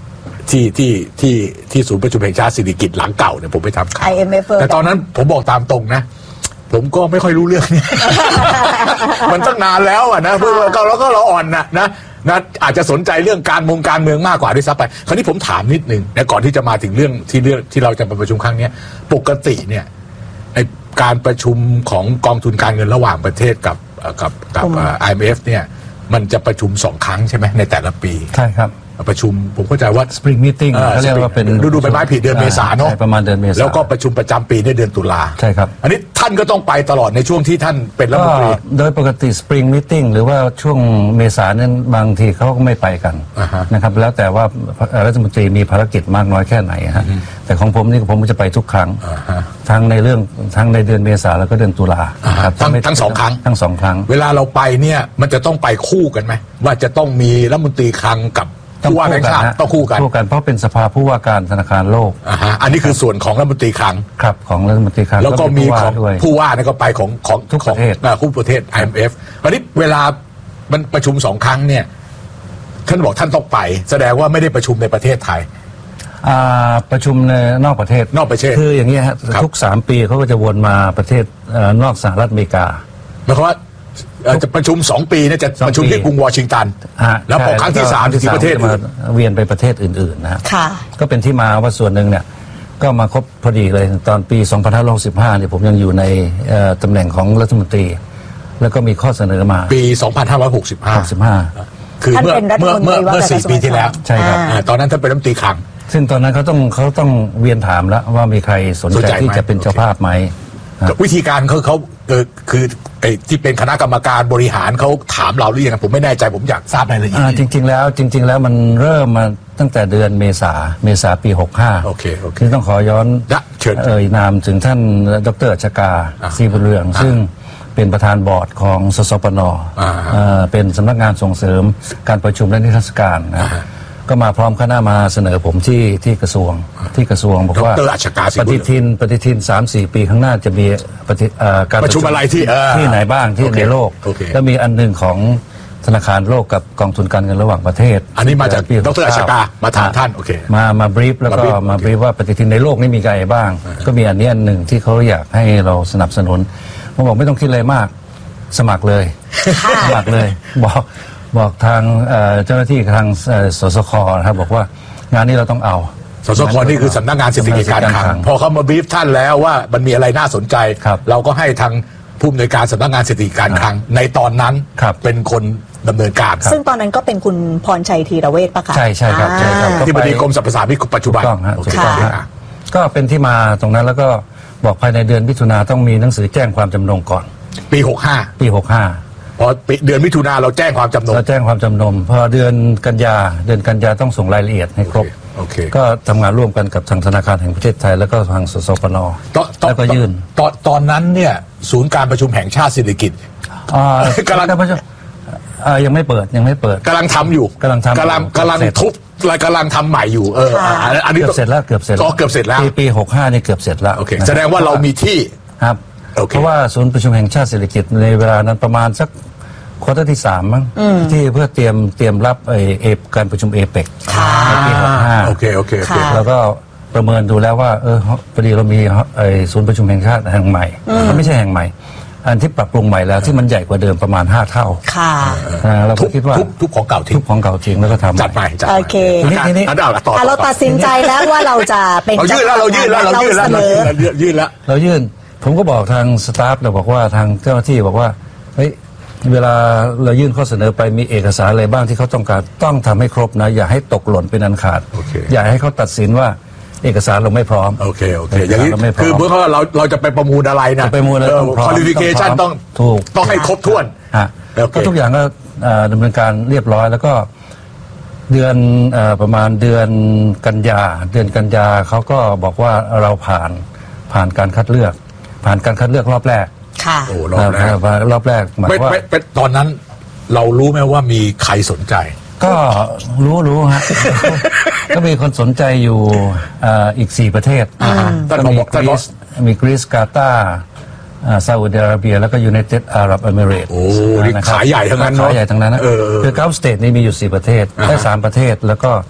ที่ที่ที่ที่ศูนย์ประชุมแห่งชาติสิริกิติ์หลังเก่าเนี่ยผมไปทำข่าวไอ เอ็ม เอฟแต่ตอนนั้นผมบอกตามตรงนะผมก็ไม่ค่อยรู้เรื่องนี้ มันตั้งนานแล้วอ่ะนะเพื่อก็แล้วก็เราอ่อนนะนะนะอาจจะสนใจเรื่องการเมืองการเมืองมากกว่าด้วยซ้ำไปคราวนี้ผมถามนิดนึงนะก่อนที่จะมาถึงเรื่องที่เรื่องที่เราจะไปประชุมครั้งนี้ปกติเนี่ยไอการประชุมของกองทุนการเงินระหว่างประเทศกับกับกับ ไอ เอ็ม เอฟ เนี่ยมันจะประชุมสองครั้งใช่ไหมในแต่ละปีใช่ครับประชุมผมเข้าใจว่า Spring Meeting เขาเรียกว่าเป็นฤดูใบไม้ผลิเดือนเมษาเนาะประมาณเดือนเมษาแล้วก็ประชุมประจำปีในเดือนตุลาใช่ครับอันนี้ท่านก็ต้องไปตลอดในช่วงที่ท่านเป็นรัฐมนตรีโดยปกติ Spring Meeting หรือว่าช่วงเมษานั้นบางทีเขาก็ไม่ไปกันนะครับแล้วแต่ว่ารัฐมนตรีมีภารกิจมากน้อยแค่ไหนฮะแต่ของผมนี่ผมจะไปทุกครั้งทั้งในเรื่องทั้งในเดือนเมษาแล้วก็เดือนตุลาครับทั้งทั้งสองครั้งทั้งสองครั้งเวลาเราไปเนี่ยมันจะต้องไปคู่กันไหมว่าจะต้องมีรัฐมนตรีคลังกับผู้ว่าการต้องคู่กันคู่กันเพราะเป็นสภาผู้ว่าการธนาคารโลกอ่าฮะอันนี้คือส่วนของรัฐมนตรีคลังครับของรัฐมนตรีคลังแล้วก็มีของผู้ว่านี่ก็ไปของของทุกประเทศคู่ประเทศ ไอ เอ็ม เอฟ วันนี้เวลามันประชุมสองครั้งเนี่ยท่านบอกท่านต้องไปแสดงว่าไม่ได้ประชุมในประเทศไทยประชุมในนอกประเทศนอกประเทศคืออย่างนี้ฮะทุกสามปีเขาก็จะวนมาประเทศนอกสหรัฐอเมริกาหมายความว่าจะประชุมสองปีเนี่ยจะประชุมที่กรุงวอชิงตันแล้วพอครั้งที่สามที่ประเทศมาเวียนไปประเทศอื่นๆนะค่ะก็เป็นที่มาว่าส่วนหนึ่งเนี่ยก็มาครบพอดีเลยตอนปีสองพันห้าร้อยหกสิบห้าเนี่ยผมยังอยู่ในตำแหน่งของรัฐมนตรีแล้วก็มีข้อเสนอมาปีสองพันห้าร้อยหกสิบห้าหกสิบห้าคือเมื่อเมื่อเมื่อเมื่อสี่ปีที่แล้วใช่ครับตอนนั้นท่านเป็นรัฐมนตรีคลังซึ่งตอนนั้นเขาต้องเขาต้องเวียนถามแล้วว่ามีใครสนใจที่จะเป็นเจ้าภาพไหมวิธีการเขาเขาคือไอ้ที่เป็นคณะกรรมการบริหารเขาถามเราหรือยังผมไม่แน่ใจผมอยากทราบรายละเอียดจริงๆแล้วจริงๆแล้วมันเริ่มมาตั้งแต่เดือนเมษาเมษาปีหกสิบห้าโอเคโอเคต้องขอย้อนเอ่ยนามถึงท่านดร.อัชกาศรีบุญเรืองซึ่งเป็นประธานบอร์ดของสสปนเป็นสำนักงานส่งเสริมการประชุมและนิทรรศการนะก็มาพร้อมคณะมาเสนอผมที่ที่กระทรวงที่กระทรวงบอกว่าปฏิทินปฏิทิน สามสี่ ปีข้างหน้าจะมีการประชุมอะไรที่ที่ไหนบ้างที่ในโลกแล้วมีอันหนึ่งของธนาคารโลกกับกองทุนการเงินระหว่างประเทศอันนี้มาจากดร.อัชกามาถามท่านโอเคมามาบรีฟแล้วก็มาบรีฟว่าปฏิทินในโลกนี่มีอะไรบ้างก็มีอันนี้อันหนึ่งที่เขาอยากให้เราสนับสนุนผมบอกไม่ต้องคิดอะไรมากสมัครเลยสมัครเลยบอกบอกทางเจ้าหน้าที่ทางสสคนะครับบอกว่างานนี้เราต้องเอาสสคนี่คือสำนักงานเศรษฐกิจการคลังพอเขามาบรีฟท่านแล้วว่ามันมีอะไรน่าสนใจเราก็ให้ทางผู้อำนวยการสำนักงานเศรษฐกิจการคลังในตอนนั้นเป็นคนดำเนินการซึ่งตอนนั้นก็เป็นคุณพรชัยธีรเวชปะคะใช่ใช่ครับใช่ครับที่บดีกรมสรรพสามิตปัจจุบันก็เป็นที่มาตรงนั้นแล้วก็บอกภายในเดือนมิถุนาต้องมีหนังสือแจ้งความจำนงก่อนปีหกห้าปีหกห้าพอเดือนมิถุนาเราแจ้งความจำนงเราแจ้งความจำนงพอเดือนกันยาเดือนกันยาต้องส่งรายละเอียดให้ครบก็ทำงานร่วมกันกับทางธนาคารแห่งประเทศไทยแล้วก็ทางสสปนแล้วก็ยื่นตอนตอนนั้นเนี่ยศูนย์การประชุมแห่งชาติเศรษฐกิจกำลังยังไม่เปิดยังไม่เปิดกำลังทำอยู่กำลังทำกำลังกำลังทุบกำลังทำใหม่อยู่เอออันนี้เกือบเสร็จแล้วเกือบเสร็จก็เกือบเสร็จแล้วปีหกห้านี่เกือบเสร็จแล้วโอเคแสดงว่าเรามีที่ครับเพราะว่าศูนย์ประชุมแห่งชาติเศรษฐกิจในเวลานั้นประมาณสักควอเตอร์ที่สามมั้งที่เพื่อเตรียมเตรียมรับไอเอฟการประชุมเอเปกในปีหกห้าโอเคโอเคโอเคแล้วก็ประเมินดูแล้วว่าเออพอดีเรามีไอศูนย์ประชุมแห่งชาติแห่งใหม่มันไม่ใช่แห่งใหม่อันที่ปรับปรุงใหม่แล้วที่มันใหญ่กว่าเดิมประมาณห้าเท่าค่ะเราคิดว่าทุบของเก่าทิ้งทุบของเก่าทิ้งแล้วก็ทำจัดไปจัดโอเคทีนี้ทีนี้เราตัดสินใจแล้วว่าเราจะเป็นเรายื่นแล้วเรายื่นแล้วเรายื่นแล้วเรายื่นแล้วเรายื่นผมก็บอกทางสตาฟเราบอกว่าทางเจ้าหน้าที่บอกว่าเฮ้ยเวลาเรายื่นข้อเสนอไปมีเอกสารอะไรบ้างที่เขาต้องการต้องทำให้ครบนะอย่าให้ตกหล่นเป็นอันขาดอย่าให้เขาตัดสินว่าเอกสารเราไม่พร้อมโอเคโอเคอย่างนี้คือเมื่อเราเราจะไปประมูลอะไรนะไปประมูลอะไรต้องพร้อม qualification ต้องถูกต้องให้ครบถ้วนก็ทุกอย่างก็ดำเนินการเรียบร้อยแล้วก็เดือนประมาณเดือนกันยาเดือนกันยาเขาก็บอกว่าเราผ่านผ่านการคัดเลือกผ่านการคัดเลือกรอบแรกค่ะโอ้รอบแรกรอบแรกหมายว่าตอนนั้นเรารู้ไหมว่ามีใครสนใจก็รู้รู้ฮะก็มีคนสนใจอยู่อีกสี่ประเทศก็มีกรีซมีกรีซกาตาร์ซาอุดิอาระเบียแล้วก็ยูไนเต็ดอาหรับเอมิเรตส์โอ้นี่ขายใหญ่ทั้งนั้นขายใหญ่ทั้งนั้นนะคือเก้าสเตทนี่มีอยู่สี่ประเทศได้สามประเทศแล้วก็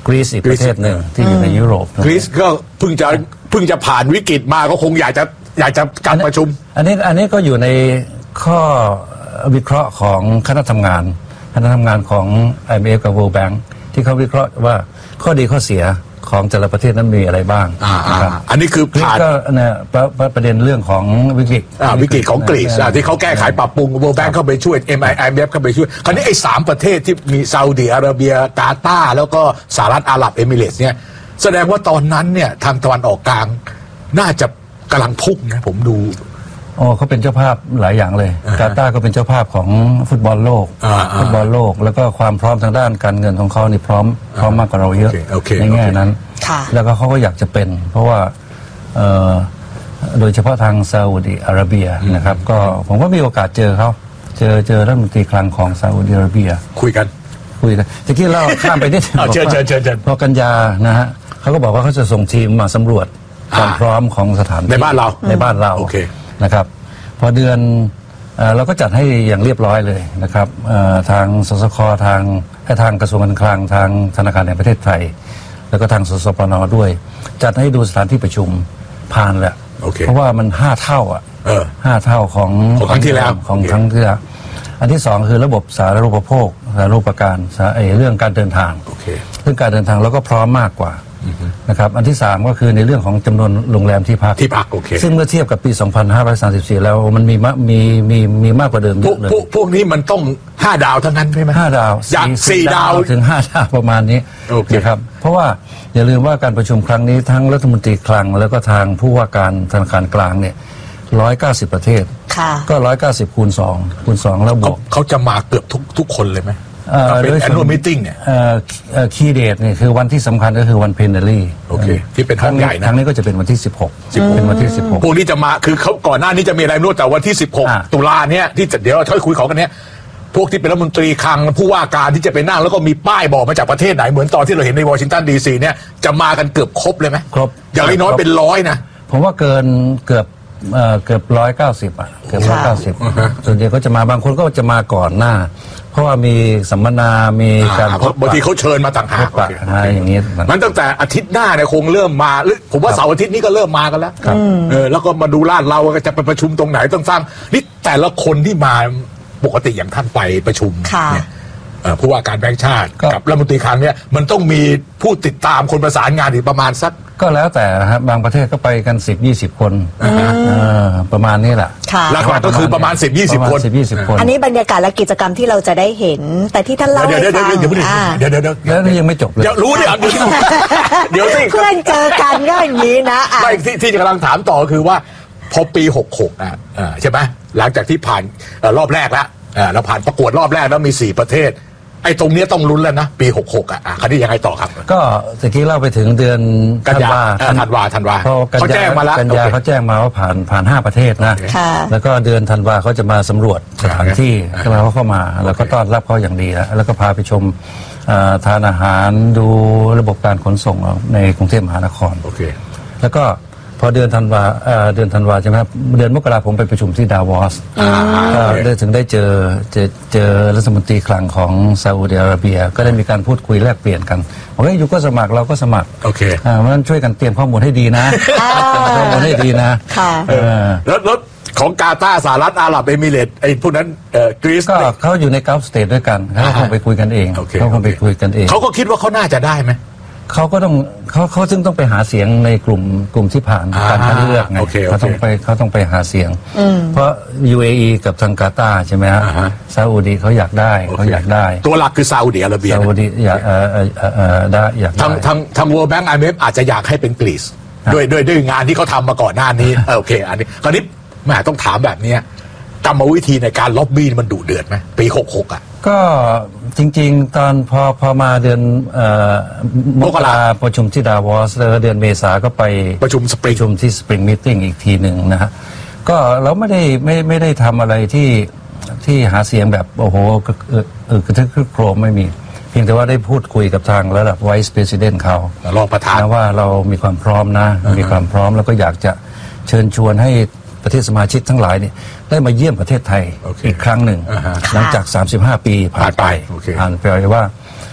กรีซอีกประเทศหนึ่งที่อยู่ในยุโรปกรีซก็เพิ่งจะเพิ่งจะผ่านวิกฤตมาก็คงอยากจะอยากจะการประชุมอันนี้อันนี้ก็อยู่ในข้อวิเคราะห์ของคณะทำงานคณะทำงานของ ไอ เอ็ม เอฟ กับ World Bank ที่เขาวิเคราะห์ว่าข้อดีข้อเสียของแต่ละประเทศนั้นมีอะไรบ้างนะครับอันนี้คือผ่านก็เนี่ยประเด็นเรื่องของวิกฤตวิกฤตของกรีซที่เขาแก้ไขปรับปรุง World Bank เข้าไปช่วย เอ็ม ไอ เอ็ม เอฟ เข้าไปช่วยคราวนี้ไอ้สามประเทศที่มีซาอุดิอาระเบียกาตาร์แล้วก็สหรัฐอาหรับเอมิเรตส์เนี่ยแสดงว่าตอนนั้นเนี่ยทางตะวันออกกลางน่าจะกำลังพุ่งนะผมดูอ๋อเขาเป็นเจ้าภาพหลายอย่างเลยกาตาร์ก็เป็นเจ้าภาพของฟุตบอลโลกฟุตบอลโลกแล้วก็ความพร้อมทางด้านการเงินของเขานี่พร้อมพร้อมมากกว่าเราเยอะในแง่นั้นแล้วก็เขาก็อยากจะเป็นเพราะว่าโดยเฉพาะทางซาอุดิอาระเบียนะครับก็ผมก็มีโอกาสเจอเขาเจอเจอรัฐมนตรีคลังของซาอุดิอาระเบียคุยกันคุยกันตะกี้เราข้ามไปนิดเชิญเชิญเชิญเชิญพอกันยานะฮะเขาก็บอกว่าเขาจะส่งทีมมาสำรวจความพร้อมของสถานที่ในบ้านเราในบ้านเรานะครับพอเดือนเราก็จัดให้อย่างเรียบร้อยเลยนะครับทางสสคทางทางกระทรวงการคลังทางธนาคารแห่งประเทศไทยแล้วก็ทางสสปนด้วยจัดให้ดูสถานที่ประชุมผ่านแหละเพราะว่ามันห้าเท่าอ่ะห้าเท่าของของครั้งที่แล้วของครั้งที่แล้วอันที่สองคือระบบสาธารณูปโภคสาธารณูปการเรื่องการเดินทางเรื่องการเดินทางเราก็พร้อมมากกว่านะครับอันที่สามก็คือในเรื่องของจำนวนโรงแรมที่พักที่พักโอเคซึ่งเมื่อเทียบกับปีสองพันห้าร้อยสามสิบสี่แล้วมันมีมีมีมีมากกว่าเดิมเยอะเลยพวกนี้มันต้องห้าดาวทั้งนั้นใช่ไหมห้าดาวจากสี่ดาวถึงห้าดาวประมาณนี้นะครับเพราะว่าอย่าลืมว่าการประชุมครั้งนี้ทั้งรัฐมนตรีคลังแล้วก็ทางผู้ว่าการธนาคารกลางเนี่ยร้อยเก้าสิบประเทศก็ร้อยเก้าสิบคูณสองคูณสองแล้วบวกเขาจะมาเกือบทุกทุกคนเลยไหมเป็น annual meeting เนี่ยคีย์เดทเนี่ยคือวันที่สำคัญก็คือวันเพนเนอรี่โอเคที่เป็นห้องใหญ่นะครั้งนี้ก็จะเป็นวันที่สิบหกเป็นวันที่สิบหกพวกนี้จะมาคือเขาก่อนหน้านี้จะมีอะไรนู่นแต่วันที่สิบหกตุลาเนี่ยที่เดี๋ยวเราค่อยคุยเขากันเนี่ยพวกที่เป็นรัฐมนตรีคลังผู้ว่าการที่จะไปนั่งแล้วก็มีป้ายบอกมาจากประเทศไหนเหมือนตอนที่เราเห็นในวอชิงตันดีซีเนี่ยจะมากันเกือบครบเลยไหมครบอย่างน้อยเป็นร้อยนะผมว่าเกินเกือบเกือบร้อยเก้าสิบอ่ะเกือบร้อยเก้าสิบส่วนใหญ่ก็จะมาบางคนก็จะมาก่อนหน้าเพราะว่ามีสัมมนามีการพบบางทีเขาเชิญมาต่างหากอะไรอย่างนี้มันตั้งแต่อาทิตย์หน้าเนี่ยคงเริ่มมาหรือผมว่าเสาร์อาทิตย์นี้ก็เริ่มมากันแล้วเออแล้วก็มาดูลาดเราจะไปประชุมตรงไหนต้องสร้างนี่แต่ละคนที่มาปกติอย่างท่านไปประชุมเนี่ยผู้ว่าการแบงค์ชาติกับรัฐมนตรีคลังเนี่ยมันต้องมีผู้ติดตามคนประสานงานอีกประมาณสักก็แล้วแต่ครับบางประเทศก็ไปกันสิบยี่สิบคนประมาณนี้แหละหลักๆก็คือประมาณสิบยี่สิบคนสิบยี่สิบคนอันนี้บรรยากาศและกิจกรรมที่เราจะได้เห็นแต่ที่ท่านเล่าให้ฟังเดี๋ยวเดี๋ยวเดี๋ยวเดี๋ยวแล้วนี่ยังไม่จบเลยเดี๋ยวรู้เนี่ยเดี๋ยวสิเพื่อนเจอกันก็อย่างนี้นะไม่ที่ที่กำลังถามต่อคือว่าพอปีหกหกอ่ะใช่ไหมหลังจากที่ผ่านรอบแรกแล้วเราผ่านประกวดรอบแรกแล้วมีสี่ประเทศไอ้ตรงนี้ต้องลุ้นแล้วนะปีหกหกอ่ะคราวนี้ยังไงต่อครับก็ตะกี้เล่าไปถึงเดือนกันยาธันวาธันวาเขาแจ้งมาแล้วกันยาเขาแจ้งมาว่าผ่านผ่านห้าประเทศนะแล้วก็เดือนธันวาเขาจะมาสำรวจสถานที่แล้วเขาเข้ามาแล้วก็ต้อนรับเขาอย่างดีแล้วแล้วก็พาไปชมทานอาหารดูระบบการขนส่งในกรุงเทพมหานครแล้วก็พอเดือนธันวาเดือนธันวาใช่ไหมครับเดือนมกราผมไปประชุมที่ดาวอสก็ได้ถึงได้เจอเจอเจอรัฐมนตรีคลังของซาอุดิอาระเบียก็ได้มีการพูดคุยแลกเปลี่ยนกันบอกว่าอยู่ก็สมัครเราก็สมัครโอเคเพราะฉะนั้นช่วยกันเตรียมข้อมูลให้ดีนะข้อมูลให้ดีนะแล้วรถของกาตาร์สหรัฐอาหรับเอมิเรตส์ไอ้พวกนั้นกรีซก็เขาอยู่ในกัลฟสเตทด้วยกันเขาคงไปคุยกันเองเขาคงไปคุยกันเองเขาก็คิดว่าเขาน่าจะได้ไหมเขาก็ต้องเขาเขาซึ่งต้องไปหาเสียงในกลุ่มกลุ่มที่ผ่านการคัดเลือกไงเขาต้องไปเขาต้องไปหาเสียงเพราะ ยู เอ อี กับทางกาตาร์ใช่ไหมฮะซาอุดีเขาอยากได้เขาอยากได้ตัวหลักคือซาอุดิอาระเบียซาอุดีอยากเอ่อเอ่อได้อยากทางทางทาง World Bank ไอ เอ็ม เอฟ อาจจะอยากให้เป็นกรีซด้วยด้วยด้วยงานที่เขาทำมาก่อนหน้านี้โอเคอันนี้คราวนี้แม่ต้องถามแบบนี้กรรมวิธีในการล็อบบี้มันดุเดือดไหมปีหกหกอ่ะก็จริงๆตอนพอพอมาเดือนมกราประชุมที่ดาวอสแล้วเดือนเมษาก็ไปประชุมสปริงประชุมที่สปริงมีตติ้งอีกทีหนึ่งนะฮะก็เราไม่ได้ไม่ไม่ได้ทำอะไรที่ที่หาเสียงแบบโอ้โหเออกระทึกครึกโครมไม่มีเพียงแต่ว่าได้พูดคุยกับทางระดับไวส์ประธานเขารองประธานนะว่าเรามีความพร้อมนะมีความพร้อมแล้วก็อยากจะเชิญชวนให้ประเทศสมาชิกทั้งหลายเนี่ยได้มาเยี่ยมประเทศไทย okay. อีกครั้งหนึ่ง uh-huh. หลังจากสามสิบห้าปีผ่านไปผ่านไปว่า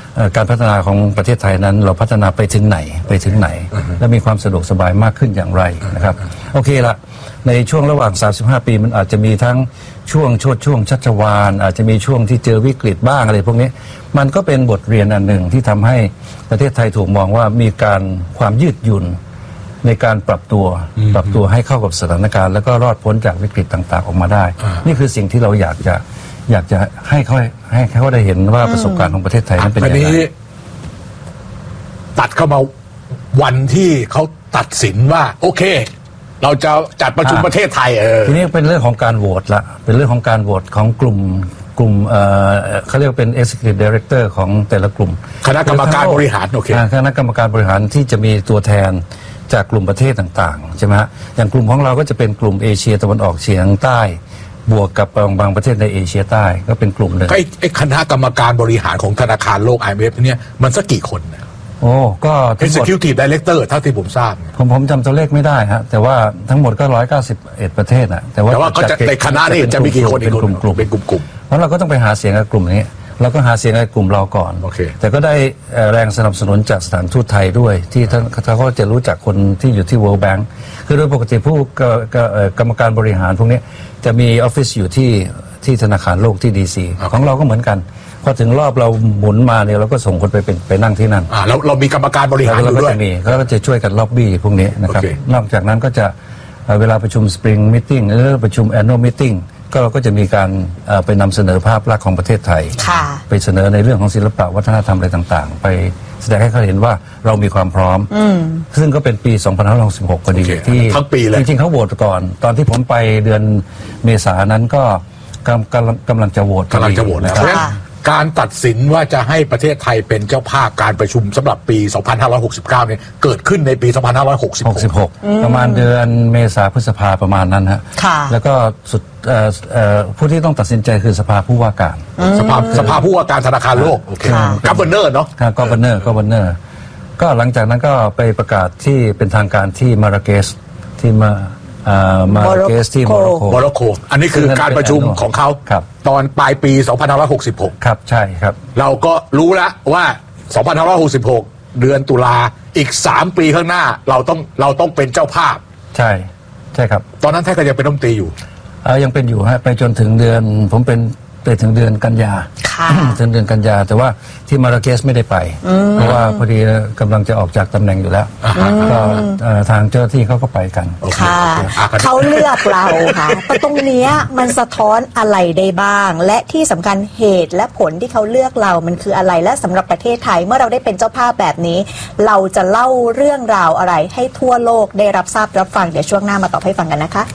เอ่อการพัฒนาของประเทศไทยนั้นเราพัฒนาไปถึงไหนไปถึงไหน และมีความสะดวกสบายมากขึ้นอย่างไรนะครับโอเคละในช่วงระหว่างสามสิบห้าปีมันอาจจะมีทั้งช่วงโชดช่วงชัชวาลอาจจะมีช่วงที่เจอวิกฤตบ้างอะไรพวกนี้มันก็เป็นบทเรียนอันหนึ่งที่ทำให้ประเทศไทยถูกมองว่ามีการความยืดหยุ่นในการปรับตัวปรับตัวให้เข้ากับสถานการณ์แล้วก็รอดพ้นจากวิกฤตต่างๆออกมาได้นี่คือสิ่งที่เราอยากจะอยากจะให้เขาให้เขาได้เห็นว่าประสบการณ์ของประเทศไทยนั้นเป็นยังไงตัดเข้ามาวันที่เขาตัดสินว่าโอเคเราจะจัดประชุมประเทศไทยเออทีนี้เป็นเรื่องของการโหวตละเป็นเรื่องของการโหวตของกลุ่มกลุ่มเอ่อเขาเรียกเป็น Executive Director ของแต่ละกลุ่มคณะกรรมการบริหารโอเคคณะกรรมการบริหารที่จะมีตัวแทนจากกลุ่มประเทศต่างๆใช่ไหมฮะอย่างกลุ่มของเราก็จะเป็นกลุ่มเอเชียตะวันออกเฉียงใต้บวกกับบางบางประเทศในเอเชียใต้ก็เป็นกลุ่มหนึ่งไอ้ไอ้คณะกรรมการบริหารของธนาคารโลก ไอ เอ็ม เอฟ เนี่ยมันสักกี่คนนะโอ้ก็เป็น Executive Director เท่าที่ผมทราบผมผมจำตัวเลขไม่ได้ฮะแต่ว่าทั้งหมดก็หนึ่งร้อยเก้าสิบเอ็ดประเทศนะแต่ว่าก็จะในคณะนี้จะมีกี่คนเป็นกลุ่มกลุ่มเป็นกลุ่มกลุ่มเพราะเราก็ต้องไปหาเสียงกับกลุ่มนี้เราก็หาเสียงกับกลุ่มเราก่อนแต่ก็ได้แรงสนับสนุนจากสถานทูตไทยด้วยที่ท่านเขาก็จะรู้จักคนที่อยู่ที่ World Bank คือโดยปกติผู้กรรมการบริหารพวกนี้จะมีออฟฟิศอยู่ที่ที่ธนาคารโลกที่ดีซีของเราก็เหมือนกันพอถึงรอบเราหมุนมาเนี่ยเราก็ส่งคนไปเป็นไปนั่งที่นั่นอ่าแล้วเรามีกรรมการบริหารด้วยก็จะมีเขาก็จะช่วยกันล็อบบี้พวกนี้นะครับนอกจากนั้นก็จะเวลาประชุมสปริงมิทติ้งหรือประชุมแอนนวลมิทติ้งก็เราก็จะมีการไปนำเสนอภาพลักษณ์ของประเทศไทยไปเสนอในเรื่องของศิลปะวัฒนธรรมอะไรต่างๆไปแสดงให้เขาเห็นว่าเรามีความพร้อมซึ่งก็เป็นปีสองพันห้าร้อยหกสิบหกพอดีที่ทั้งปีเลยจริงๆเขาโหวตก่อนตอนที่ผมไปเดือนเมษายนนั้นก็กำลังกำลังจะโหวตกำลังจะโหวตแล้วการตัดสินว่าจะให้ประเทศไทยเป็นเจ้าภาพการประชุมสำหรับปีสองพันห้าร้อยหกสิบเก้าเนี่ยเกิดขึ้นในปีสองพันห้าร้อยหกสิบหกประมาณเดือนเมษาพฤษภาประมาณนั้นฮะแล้วก็สุดผู้ที่ต้องตัดสินใจคือสภาผู้ว่าการสภาสภาผู้ว่าการธนาคารโลกโอเคกัฟเวอร์เนอร์เนาะกัฟเวอร์เนอร์กัฟเวอร์เนอร์ก็หลังจากนั้นก็ไปประกาศที่เป็นทางการที่มาราเกสที่มามาราเกสที่โมร็อกโกโมร็อกโกอันนี้คือการประชุมของเขาตอนปลายปีสองพันห้าร้อยหกสิบหกครับใช่ครับเราก็รู้แล้วว่าสองพันห้าร้อยหกสิบหกเดือนตุลาอีกสามปีข้างหน้าเราต้องเราต้องเป็นเจ้าภาพใช่ใช่ครับตอนนั้นท่านก็ยังเป็นรัฐมนตรีอยู่เออยังเป็นอยู่ฮะไปจนถึงเดือนผมเป็นไปถึงเดือนกันยาถึงเดือนกันยาแต่ว่าที่มาราเกสไม่ได้ไปเพราะว่าพอดีกำลังจะออกจากตำแหน่งอยู่แล้วก็ทางเจ้าที่เขาก็ไปกันค่ะเขาเลือกเราค่ะแต่ตรงนี้มันสะท้อนอะไรได้บ้างและที่สำคัญเหตุและผลที่เขาเลือกเรามันคืออะไรและสำหรับประเทศไทยเมื่อเราได้เป็นเจ้าภาพแบบนี้เราจะเล่าเรื่องราวอะไรให้ทั่วโลกได้รับทราบรับฟังเดี๋ยวช่วงหน้ามาตอบให้ฟังกันนะคะ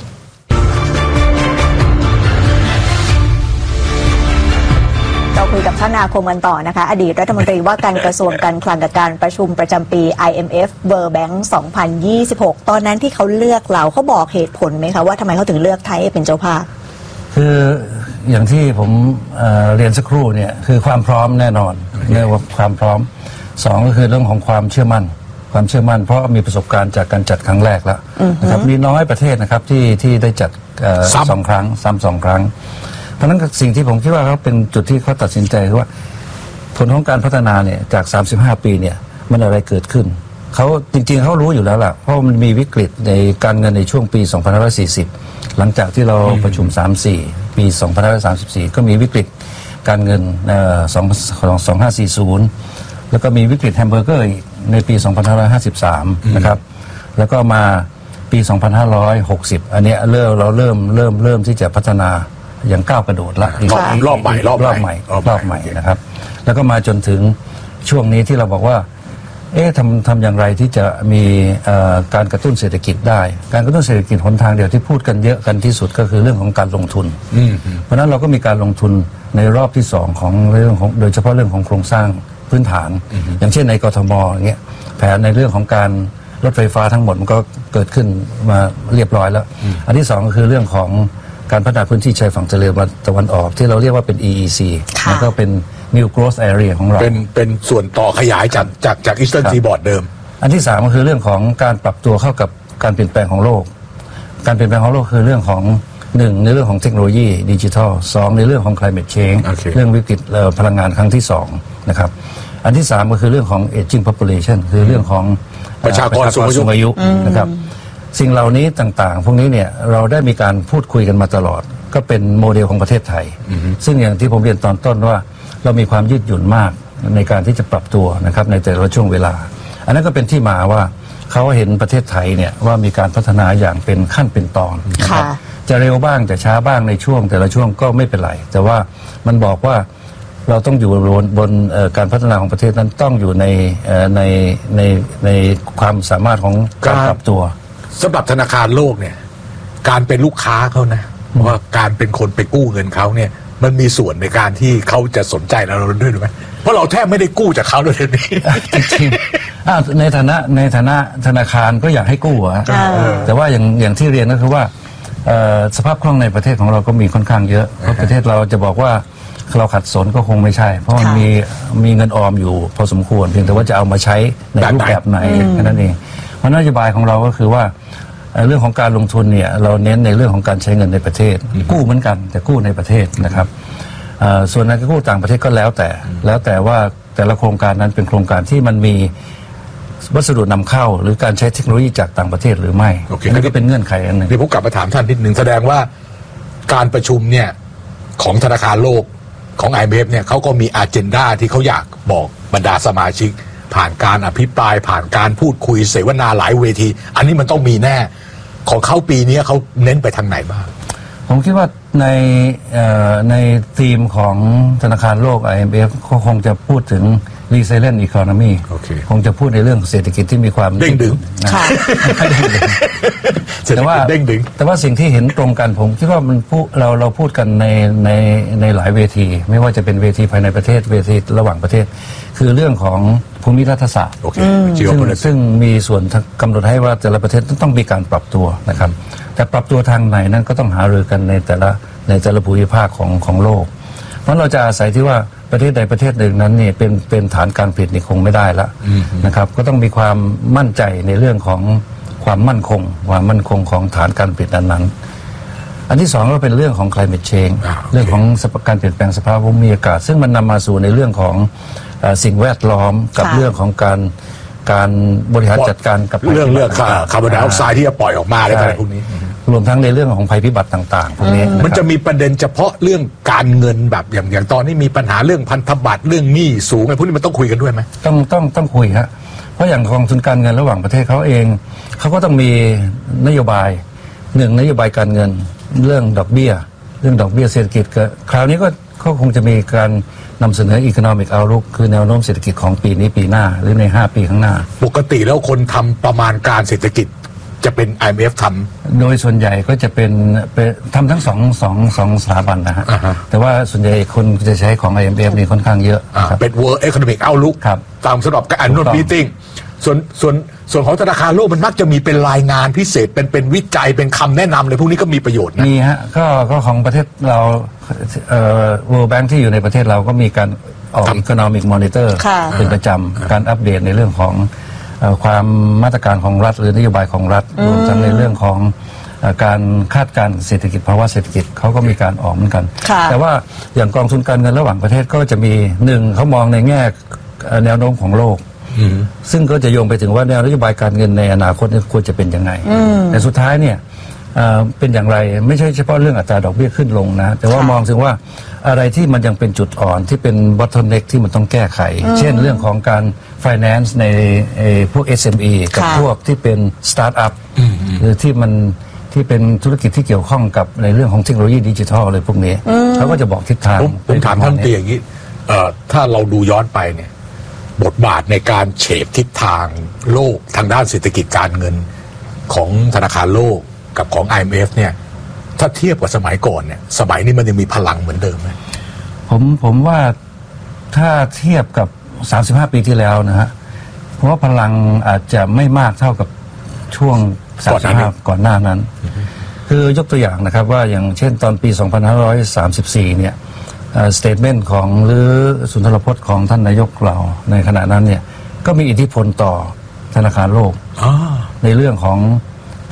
เราคุยกับท่านอาคมกันต่อนะคะอดีตรัฐมนตรีว่าการกระทรวงการคลังกับการประชุมประจำปี ไอ เอ็ม เอฟ World Bank สองพันยี่สิบหกตอนนั้นที่เขาเลือกเราเขาบอกเหตุผลไหมคะว่าทำไมเขาถึงเลือกไทยเป็นเจ้าภาพคืออย่างที่ผม เอ่อ เรียนสักครู่เนี่ยคือความพร้อมแน่นอนเรื่องความพร้อมสองก็คือเรื่องของความเชื่อมั่นความเชื่อมั่นเพราะมีประสบการณ์จากการจัดครั้งแรกแล้วนะครับมีน้อยประเทศนะครับที่ที่ได้จัดสองครั้งซ้ำสองครั้งเพราะนั้นสิ่งที่ผมคิดว่าเขาเป็นจุดที่เขาตัดสินใจคือว่าผลของการพัฒนาเนี่ยจากสามสิบห้าปีเนี่ยมันอะไรเกิดขึ้นเขาจริงๆเขารู้อยู่แล้วล่ะเพราะมันมีวิกฤตในการเงินในช่วงปีสองพันห้าร้อยสี่สิบหลังจากที่เราประชุมสามสิบสี่ปีสองพันห้าร้อยสามสิบสี่ก็มีวิกฤตการเงินเอ่อสองพันห้าร้อยสี่สิบแล้วก็มีวิกฤตแฮมเบอร์เกอร์ในปีสองพันห้าร้อยห้าสิบสามนะครับแล้วก็มาปีสองพันห้าร้อยหกสิบอันนี้เริ่มเราเริ่มเริ่มเริ่มที่จะพัฒนาอย่างก้าวกระโดดละรอบใหม่รอบใหม่รอบใหม่นะครับแล้วก็มาจนถึงช่วงนี้ที่เราบอกว่าเอ๊ะทำทำอย่างไรที่จะมีการกระตุ้นเศรษฐกิจได้การกระตุ้นเศรษฐกิจหนทางเดียวที่พูดกันเยอะกันที่สุดก็คือเรื่องของการลงทุนเพราะนั้นเราก็มีการลงทุนในรอบที่สองของเรื่องของโดยเฉพาะเรื่องของโครงสร้างพื้นฐานอย่างเช่นในกทมอย่างเงี้ยแผนในเรื่องของการรถไฟฟ้าทั้งหมดมันก็เกิดขึ้นมาเรียบร้อยแล้วอันที่สองก็คือเรื่องของการพัฒนาพื้นที่ชายฝั่งทะเลตะวันออกที่เราเรียกว่าเป็น อี อี ซี แล้วก็เป็น New Growth Area ของเราเป็นเป็นส่วนต่อขยายจากจากจาก Eastern Seaboard เดิมอันที่สามก็คือเรื่องของการปรับตัวเข้ากับการเปลี่ยนแปลงของโลกการเปลี่ยนแปลงของโลกคือเรื่องของหนึ่งในเรื่องของเทคโนโลยีดิจิทัลสองในเรื่องของ climate change เรื่องวิกฤตพลังงานครั้งที่สองนะครับอันที่สามก็คือเรื่องของ aging population คือเรื่องของประชากรสูงอายุนะครับสิ่งเหล่านี้ต่างๆพวกนี้เนี่ยเราได้มีการพูดคุยกันมาตลอดก็เป็นโมเดลของประเทศไทยซึ่งอย่างที่ผมเรียนตอนต้นว่าเรามีความยืดหยุ่นมากในการที่จะปรับตัวนะครับในแต่ละช่วงเวลาอันนั้นก็เป็นที่มาว่าเขาเห็นประเทศไทยเนี่ยว่ามีการพัฒนาอย่างเป็นขั้นเป็นตอนนะครับจะเร็วบ้างจะช้าบ้างในช่วงแต่ละช่วงก็ไม่เป็นไรแต่ว่ามันบอกว่าเราต้องอยู่บนบนการพัฒนาของประเทศนั้นต้องอยู่ในในในในความสามารถของการปรับตัวสำหรับธนาคารโลกเนี่ยการเป็นลูกค้าเขานะว่าการเป็นคนไปกู้เงินเขาเนี่ยมันมีส่วนในการที่เขาจะสนใจเราด้วยหรือไม่เพราะเราแทบไม่ได้กู้จากเขาเลยนี้จริงๆในฐานะในฐานะธนาคารก็อยากให้กู้อะแต่ว่าอย่างอย่างที่เรียนก็คือว่าสภาพคล่องในประเทศของเราก็มีค่อนข้างเยอะเพราะประเทศเราจะบอกว่าเราขัดสนก็คงไม่ใช่เพราะมันมีมีเงินออมอยู่พอสมควรเพียงแต่ว่าจะเอามาใช้ในรูปแบบไหนแค่นั้นเองเพราะนโยบายของเราก็คือว่าเรื่องของการลงทุนเนี่ยเราเน้นในเรื่องของการใช้เงินในประเทศกู้เหมือนกันแต่กู้ในประเทศนะครับส่วนการกู้ต่างประเทศก็แล้วแต่แล้วแต่ว่าแต่ละโครงการนั้นเป็นโครงการที่มันมีวัสดุนำเข้าหรือการใช้เทคโนโลยีจากต่างประเทศหรือไม่นั่นก็เป็นเงื่อนไขอันหนึ่งเดี๋ยวผมกลับมาถามท่านนิดหนึ่งแสดงว่าการประชุมเนี่ยของธนาคารโลกของ ไอ เอ็ม เอฟ เนี่ยเขาก็มีอเจนดาที่เขาอยากบอกบรรดาสมาชิกผ่านการอภิปรายผ่านการพูดคุยเสวนาหลายเวทีอันนี้มันต้องมีแน่ของเขาปีนี้เขาเน้นไปทางไหนบ้างผมคิดว่าในในธีมของธนาคารโลก ไอ เอ็ม เอฟ ก็คงจะพูดถึง resilient economy คงจะพูดในเรื่องเศรษฐกิจที่มีความเด้งดึงแต่ว่าแต่ว่าสิ่งที่เห็นตรงกันผมคิดว่ามันพูดเราเราพูดกันในในในหลายเวทีไม่ว่าจะเป็นเวทีภายในประเทศเวทีระหว่างประเทศคือเรื่องของภูมิรัฐศาสตร์ซึ่งซึ่งมีส่วนกำหนดให้ว่าแต่ละประเทศต้องมีการปรับตัวนะครับแต่ปรับตัวทางไหนนั้นก็ต้องหารือกันในแต่ละในแต่ละภูมิภาคของของโลกเพราะเราจะอาศัยที่ว่าประเทศใดประเทศหนึ่งนั้นนี่เป็นเป็นฐานการผลิตนี่คงไม่ได้ละนะครับก็ต้องมีความมั่นใจในเรื่องของความมั่นคงความมั่นคงของฐานการผลิตนั้นๆอันที่สองก็เป็นเรื่องของ climate change เรื่องของการเปลี่ยนแปลงสภาพภูมิอากาศซึ่งมันนำมาสู่ในเรื่องของสิ่งแวดล้อมกับเรื่องของการการบริหารจัดการกับเรื่องเรื่องคาร์บอนไดออกไซด์ที่จะปล่อยออกมาอะไรพวกนี้รวมทั้งในเรื่องของภัยพิบัติต่างๆพวกนี้มันจะมีประเด็นเฉพาะเรื่องการเงินแบบอย่างอย่างตอนนี้มีปัญหาเรื่องพันธบัตรเรื่องหนี้สูงอะไรพวกนี้มันต้องคุยกันด้วยไหมต้องต้องต้องคุยฮะเพราะอย่างกองทุนการเงินระหว่างประเทศเขาเองเขาก็ต้องมีนโยบายหนึ่งนโยบายการเงินเรื่องดอกเบี้ยเรื่องดอกเบี้ยเศรษฐกิจคราวนี้ก็เขาคงจะมีการนำเสนอ Economic Outlook คือแนวโน้มเศรษฐกิจของปีนี้ปีหน้าหรือในห้าปีข้างหน้าปกติแล้วคนทำประมาณการเศรษฐกิจจะเป็น ไอ เอ็ม เอฟ ทำโดยส่วนใหญ่ก็จะเป็นทำทั้งสองสองสองสถาบันนะฮะ uh-huh. แต่ว่าส่วนใหญ่คนจะใช้ของ ไอ เอ็ม เอฟ นี่ค่อนข้างเยอะ uh-huh. เป็น World Economic Outlook ตามสำหรับการ Annual Meeting ส่วนส่วนส่วนของธนาคารโลกมันมักจะมีเป็นรายงานพิเศษเป็นเป็นวิจัยเป็นคำแนะนำเลยพวกนี้ก็มีประโยชน์นะมีฮะก็ก็ของประเทศเราเอ่อ World Bank ที่อยู่ในประเทศเราก็มีการออก Economic Monitor เป็นประจำการอัปเดตในเรื่องของความมาตรการของรัฐหรือนโยบายของรัฐรวมทั้งในเรื่องของการคาดการเศรษฐกิจภาวะเศรษฐกิจเขาก็มีการออกเหมือนกันแต่ว่าอย่างกองทุนการเงินระหว่างประเทศก็จะมีหนึ่งเขามองในแง่แนวโน้มของโลกซึ่งก็จะโยงไปถึงว่าแนวนโยบายการเงินในอนาคตควรจะเป็นยังไงแต่สุดท้ายเนี่ยเป็นอย่างไรไม่ใช่เฉพาะเรื่องอัตราดอกเบี้ยขึ้นลงนะแต่ว่ามองถึงว่าอะไรที่มันยังเป็นจุดอ่อนที่เป็น bottleneck ที่มันต้องแก้ไขเช่นเรื่องของการ finance ในพวก เอส เอ็ม อี กับพวกที่เป็น startup หรือที่มันที่เป็นธุรกิจที่เกี่ยวข้องกับในเรื่องของเทคโนโลยีดิจิทัลอะไรพวกนี้เขาก็จะบอกทิศทางผมถามท่านตีอย่างนี้ถ้าเราดูย้อนไปเนี่ยบทบาทในการเฉดทิศทางโลกทางด้านเศรษฐกิจการเงินของธนาคารโลกกับของ ไอ เอ็ม เอฟ เนี่ยถ้าเทียบกับสมัยก่อนเนี่ยสมัยนี้มันยังมีพลังเหมือนเดิมไหมผมผมว่าถ้าเทียบกับสามสิบห้าปีที่แล้วนะฮะเพราะว่าพลังอาจจะไม่มากเท่ากับช่วงสามสิบห้าก่อนหน้านั้นคือยกตัวอย่างนะครับว่าอย่างเช่นตอนปีสองพันห้าร้อยสามสิบสี่เนี่ยสเตทเมนต์ของหรือสุนทรพจน์ของท่านนายกเราในขณะนั้นเนี่ยก็มีอิทธิพลต่อธนาคารโลกในเรื่องของ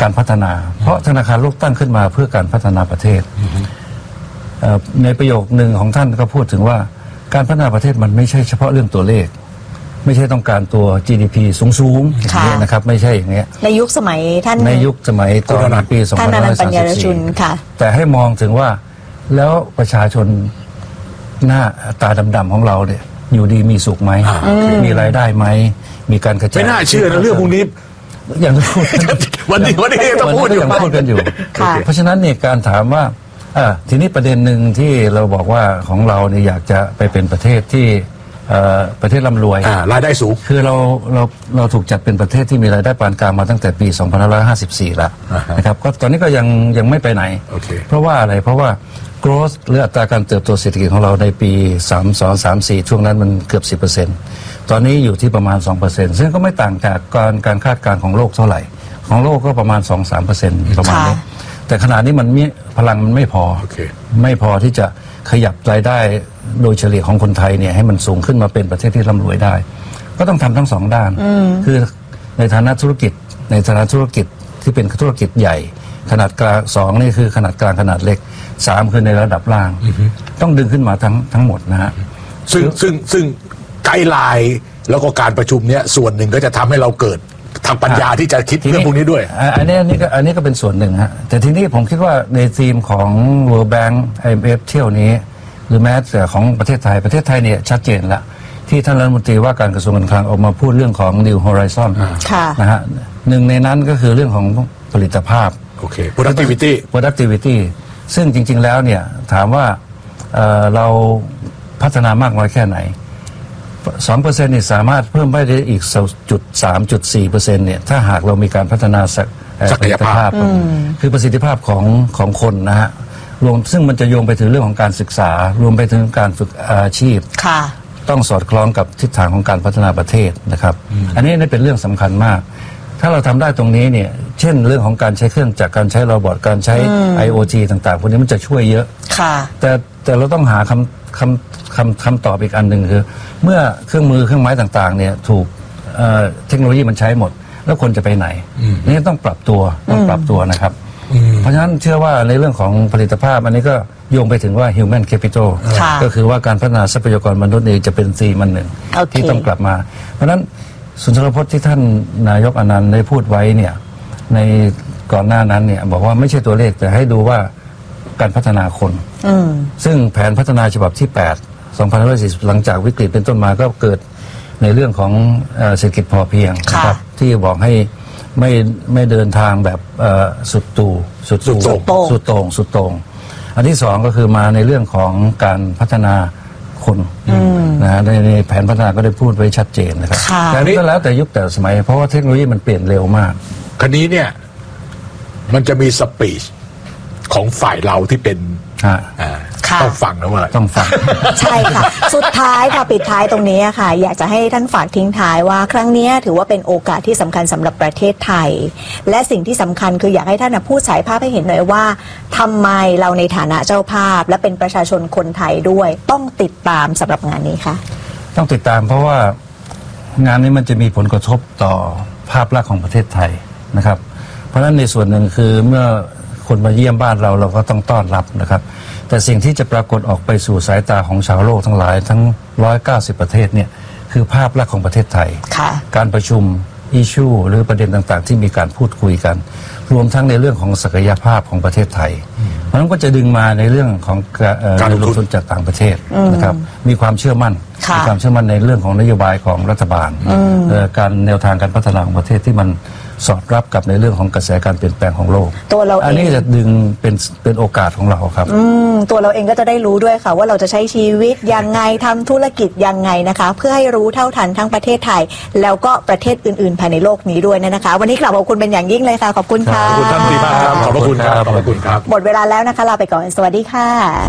การพัฒนาเพราะธนาคารโลกตั้งขึ้นมาเพื่อการพัฒนาประเทศในประโยคหนึ่งของท่านก็พูดถึงว่าการพัฒนาประเทศมันไม่ใช่เฉพาะเรื่องตัวเลขไม่ใช่ต้องการตัว จี ดี พี สูงๆอย่างนี้นะครับไม่ใช่อย่างเงี้ยในยุคสมัยท่านในยุคสมัยตอนปีสองพันห้าร้อยสามสิบสี่แต่ให้มองถึงว่าแล้วประชาชนหน้าตาดำๆของเราเนี่ยอยู่ดีมีสุขไหมมีรายได้ไหมมีการกระจายไม่น่าเชื่อนะเรื่องพวกนี้อย่างวันนี้วันนี้ต้องพูดอยู่พูดกันอยู่เพราะฉะนั้นเนี่ยการถามว่าทีนี้ประเด็นหนึ่งที่เราบอกว่าของเราเนี่ยอยากจะไปเป็นประเทศที่ประเทศร่ำรวยรายได้สูงคือเราเราเราถูกจัดเป็นประเทศที่มีรายได้ปานกลางมาตั้งแต่ปีสองพันห้าร้อยห้าสิบสี่แล้วนะครับก็ตอนนี้ก็ยังยังไม่ไปไหนเพราะว่าอะไรเพราะว่า growth หรืออัตราการเติบโตเศรษฐกิจของเราในปีสามสอง สามสี่ช่วงนั้นมันเกือบ สิบเปอร์เซ็นต์ ตอนนี้อยู่ที่ประมาณ สองเปอร์เซ็นต์ ซึ่งก็ไม่ต่างจากการการคาดการณ์ของโลกเท่าไหร่ของโลกก็ประมาณ สองถึงสามเปอร์เซ็นต์ ประมาณนี้แต่ขณะนี้มันมีพลังมันไม่พอ okay. ไม่พอที่จะขยับรายได้โดยเฉลี่ยของคนไทยเนี่ยให้มันสูงขึ้นมาเป็นประเทศที่ร่ำรวยได้ก็ต้องทำทั้งสองด้านคือในฐานะธุรกิจในฐานะธุรกิจที่เป็นธุรกิจใหญ่ขนาดกลางสองนี่คือขนาดกลางขนาดเล็กสามคือในระดับล่างต้องดึงขึ้นมาทั้งทั้งหมดนะฮะซึ่งซึ่งซึ่งไกด์ไลน์แล้วก็การประชุมเนี้ยส่วนหนึ่งก็จะทำให้เราเกิดทางปัญญาที่จะคิดเรื่องพวกนี้ด้วยอันนี้อันนี้ก็อันนี้ก็เป็นส่วนหนึ่งฮะแต่ทีนี้ผมคิดว่าในธีมของ World Bank ไอ เอ็ม เอฟ เที่ยวนี้หรือแม้แต่ของประเทศไทยประเทศไทยเนี่ยชัดเจนละที่ท่านรัฐมนตรีว่าการกระทรวงการคลังออกมาพูดเรื่องของ New Horizon นะฮะหนึ่งในนั้นก็คือเรื่องของผลิตภาพโอเค productivity productivity ซึ่งจริงๆแล้วเนี่ยถามว่า เ, เราพัฒนามากน้อยแค่ไหน สองเปอร์เซ็นต์ นี่สามารถเพิ่มไปได้อีก จุดสาม จุดสี่เปอร์เซ็นต์ เนี่ยถ้าหากเรามีการพัฒนาศักยภาพคือประสิทธิภาพของของคนนะฮะรวมซึ่งมันจะโยงไปถึงเรื่องของการศึกษารวมไปถึงการฝึกอาชีพต้องสอดคล้องกับทิศทางของการพัฒนาประเทศนะครับอันนี้นี่เป็นเรื่องสำคัญมากถ้าเราทำได้ตรงนี้เนี่ยเช่นเรื่องของการใช้เครื่องจักรการใช้โรบอทการใช้ ไอ โอ ที ต่างๆพวกนี้มันจะช่วยเยอะแต่แต่เราต้องหาคำคำคำคำตอบอีกอันหนึ่งคือเมื่อเครื่องมือเครื่องไม้ต่างๆเนี่ยถูกเทคโนโลยีมันใช้หมดแล้วคนจะไปไหนนี่ต้องปรับตัวต้องปรับตัวนะครับเพราะฉะนั้นเชื่อว่าในเรื่องของผลิตภาพอันนี้ก็โยงไปถึงว่า human capital ก็คือว่าการพัฒนาทรัพยากรมนุษย์นี่จะเป็นซีมันหนึ่ง okay. ที่ต้องกลับมาเพราะฉะนั้นสุนทรพจน์ที่ท่านนายกอนันต์ได้พูดไว้เนี่ยในก่อนหน้านั้นเนี่ยบอกว่าไม่ใช่ตัวเลขแต่ให้ดูว่าการพัฒนาคนซึ่งแผนพัฒนาฉบับที่แปด สองพันห้าร้อยสี่สิบหลังจากวิกฤตเป็นต้นมาก็เกิดในเรื่องของเศรษฐกิจพอเพียงนะครับที่บอกให้ไม่ไม่เดินทางแบบสุดตู่สุดตู่สุดโต่งสุดโต่งอันที่สองก็คือมาในเรื่องของการพัฒนาคนนะฮะในแผนพัฒนาก็ได้พูดไว้ชัดเจนนะครับแต่นี้ก็แล้วแต่ยุคแต่สมัยเพราะว่าเทคโนโลยีมันเปลี่ยนเร็วมากคราวนี้เนี่ยมันจะมีสปีชของฝ่ายเราที่เป็นต้องฟังนะว่าต้องฟังใช่ค่ะสุดท้ายค่ะปิดท้ายตรงนี้ค่ะอยากจะให้ท่านฝากทิ้งท้ายว่าครั้งนี้ถือว่าเป็นโอกาสที่สำคัญสำหรับประเทศไทยและสิ่งที่สำคัญคืออยากให้ท่านพูดฉายภาพให้เห็นหน่อยว่าทำไมเราในฐานะเจ้าภาพและเป็นประชาชนคนไทยด้วยต้องติดตามสำหรับงานนี้ค่ะต้องติดตามเพราะว่างานนี้มันจะมีผลกระทบต่อภาพลักษณ์ของประเทศไทยนะครับเพราะฉะนั้นในส่วนหนึ่งคือเมื่อคนมาเยี่ยมบ้านเราเราก็ต้องต้อนรับนะครับแต่สิ่งที่จะปรากฏออกไปสู่สายตาของชาวโลกทั้งหลายทั้งหนึ่งร้อยเก้าสิบประเทศเนี่ยคือภาพลักษณ์ของประเทศไทยการประชุมอิชชูหรือประเด็นต่างๆที่มีการพูดคุยกันรวมทั้งในเรื่องของศักยภาพของประเทศไทยเพราะนั้นก็จะดึงมาในเรื่องของการลงทุนจากต่างประเทศนะครับมีความเชื่อมั่นมีความเชื่อมั่นในเรื่องของนโยบายของรัฐบาลการแนวทางการพัฒนาของประเทศที่มันสอดรับกับในเรื่องของกระแสการเปลี่ยนแปลงของโลกตัวเราเองอันนี้จะดึงเป็นเป็นโอกาสของเราครับตัวเราเองก็จะได้รู้ด้วยค่ะว่าเราจะใช้ชีวิตยังไงทำธุรกิจยังไงนะคะเพื่อให้รู้เท่าทันทั้งประเทศไทยแล้วก็ประเทศอื่นๆภายในโลกนี้ด้วยนะคะวันนี้กลับขอบคุณเป็นอย่างยิ่งเลยค่ะขอบคุณค่ะขอบคุณท่านที่มากครับขอบคุณครับขอบคุณครับหมดเวลาแล้วนะคะลาไปก่อนสวัสดีค่ะ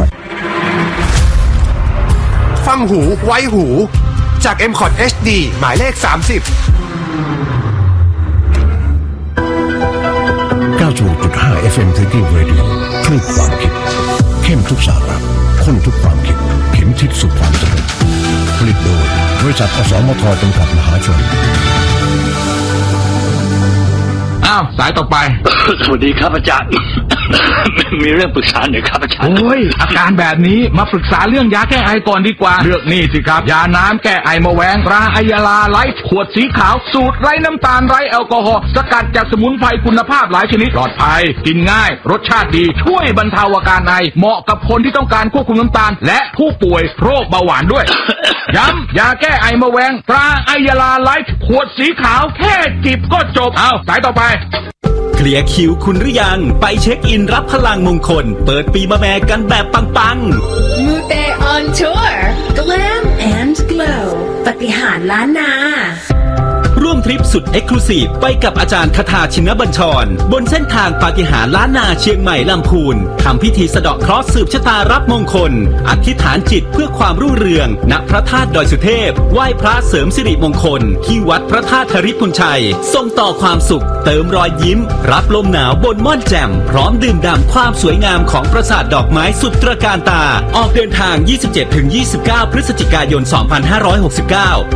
ฟังหูไว้หูจาก เอ็ม คอท เอช ดี หมายเลขสามสิบเก้าสิบหกจุดห้า เอฟ เอ็ม City Radio คลื่นความคิดเข้มทุกสาระข้นทุกความคิดเข็มทิศสู่ความสำเร็จผลิตโดยบริษัทอสมทจำกัดมหาชนอ้าวสายต่อไปสวัสดีครับอาจารย์ มีเรื่องปรึกษาหน่อยครับอาจารย์โอ้ยอาการแบบนี้มาปรึกษาเรื่องยาแก้ไอก่อนดีกว่าเลือกนี่สิครับยาน้ำแก้ไอมะแวงตราไอยาลาไลท์ขวดสีขาวสูตรไร้น้ำตาลไร้แอลกอฮอล์สกัดจากสมุนไพรคุณภาพหลายชนิดปลอดภัยกินง่ายรสชาติดีช่วยบรรเทาอาการไอเหมาะกับคนที่ต้องการควบคุมน้ำตาลและผู้ป่วยโรคเบาหวานด้วย ย้ำยาแก้ไอมะแวงตราไอยาลาไลท์ขวดสีขาวแค่จิบก็จบเอาสายต่อไปเคลียร์คิวคุณหรือยังไปเช็คอินรับพลังมงคลเปิดปีมะแม่กันแบบปังๆมูเต on tour Glam and Glow ปฏิหารล้านนาร่วมทริปสุดเอ็กซ์คลูซีฟไปกับอาจารย์คทาชินบัญชรบนเส้นทางปาฏิหาริย์ล้านนาเชียงใหม่ลำพูนทำพิธีสะเดาะเคราะห์สืบชะตารับมงคลอธิษฐานจิตเพื่อความรุ่งเรืองณพระธาตุดอยสุเทพไหว้พระเสริมสิริมงคลที่วัดพระธาตุธริพุนชัยส่งต่อความสุขเติมรอยยิ้มรับลมหนาวบนม่อนแจ่มพร้อมดื่มด่ำความสวยงามของปราสาทดอกไม้สุดตระการตาออกเดินทาง ยี่สิบเจ็ดถึงยี่สิบเก้า พฤศจิกายน สองพันห้าร้อยหกสิบเก้า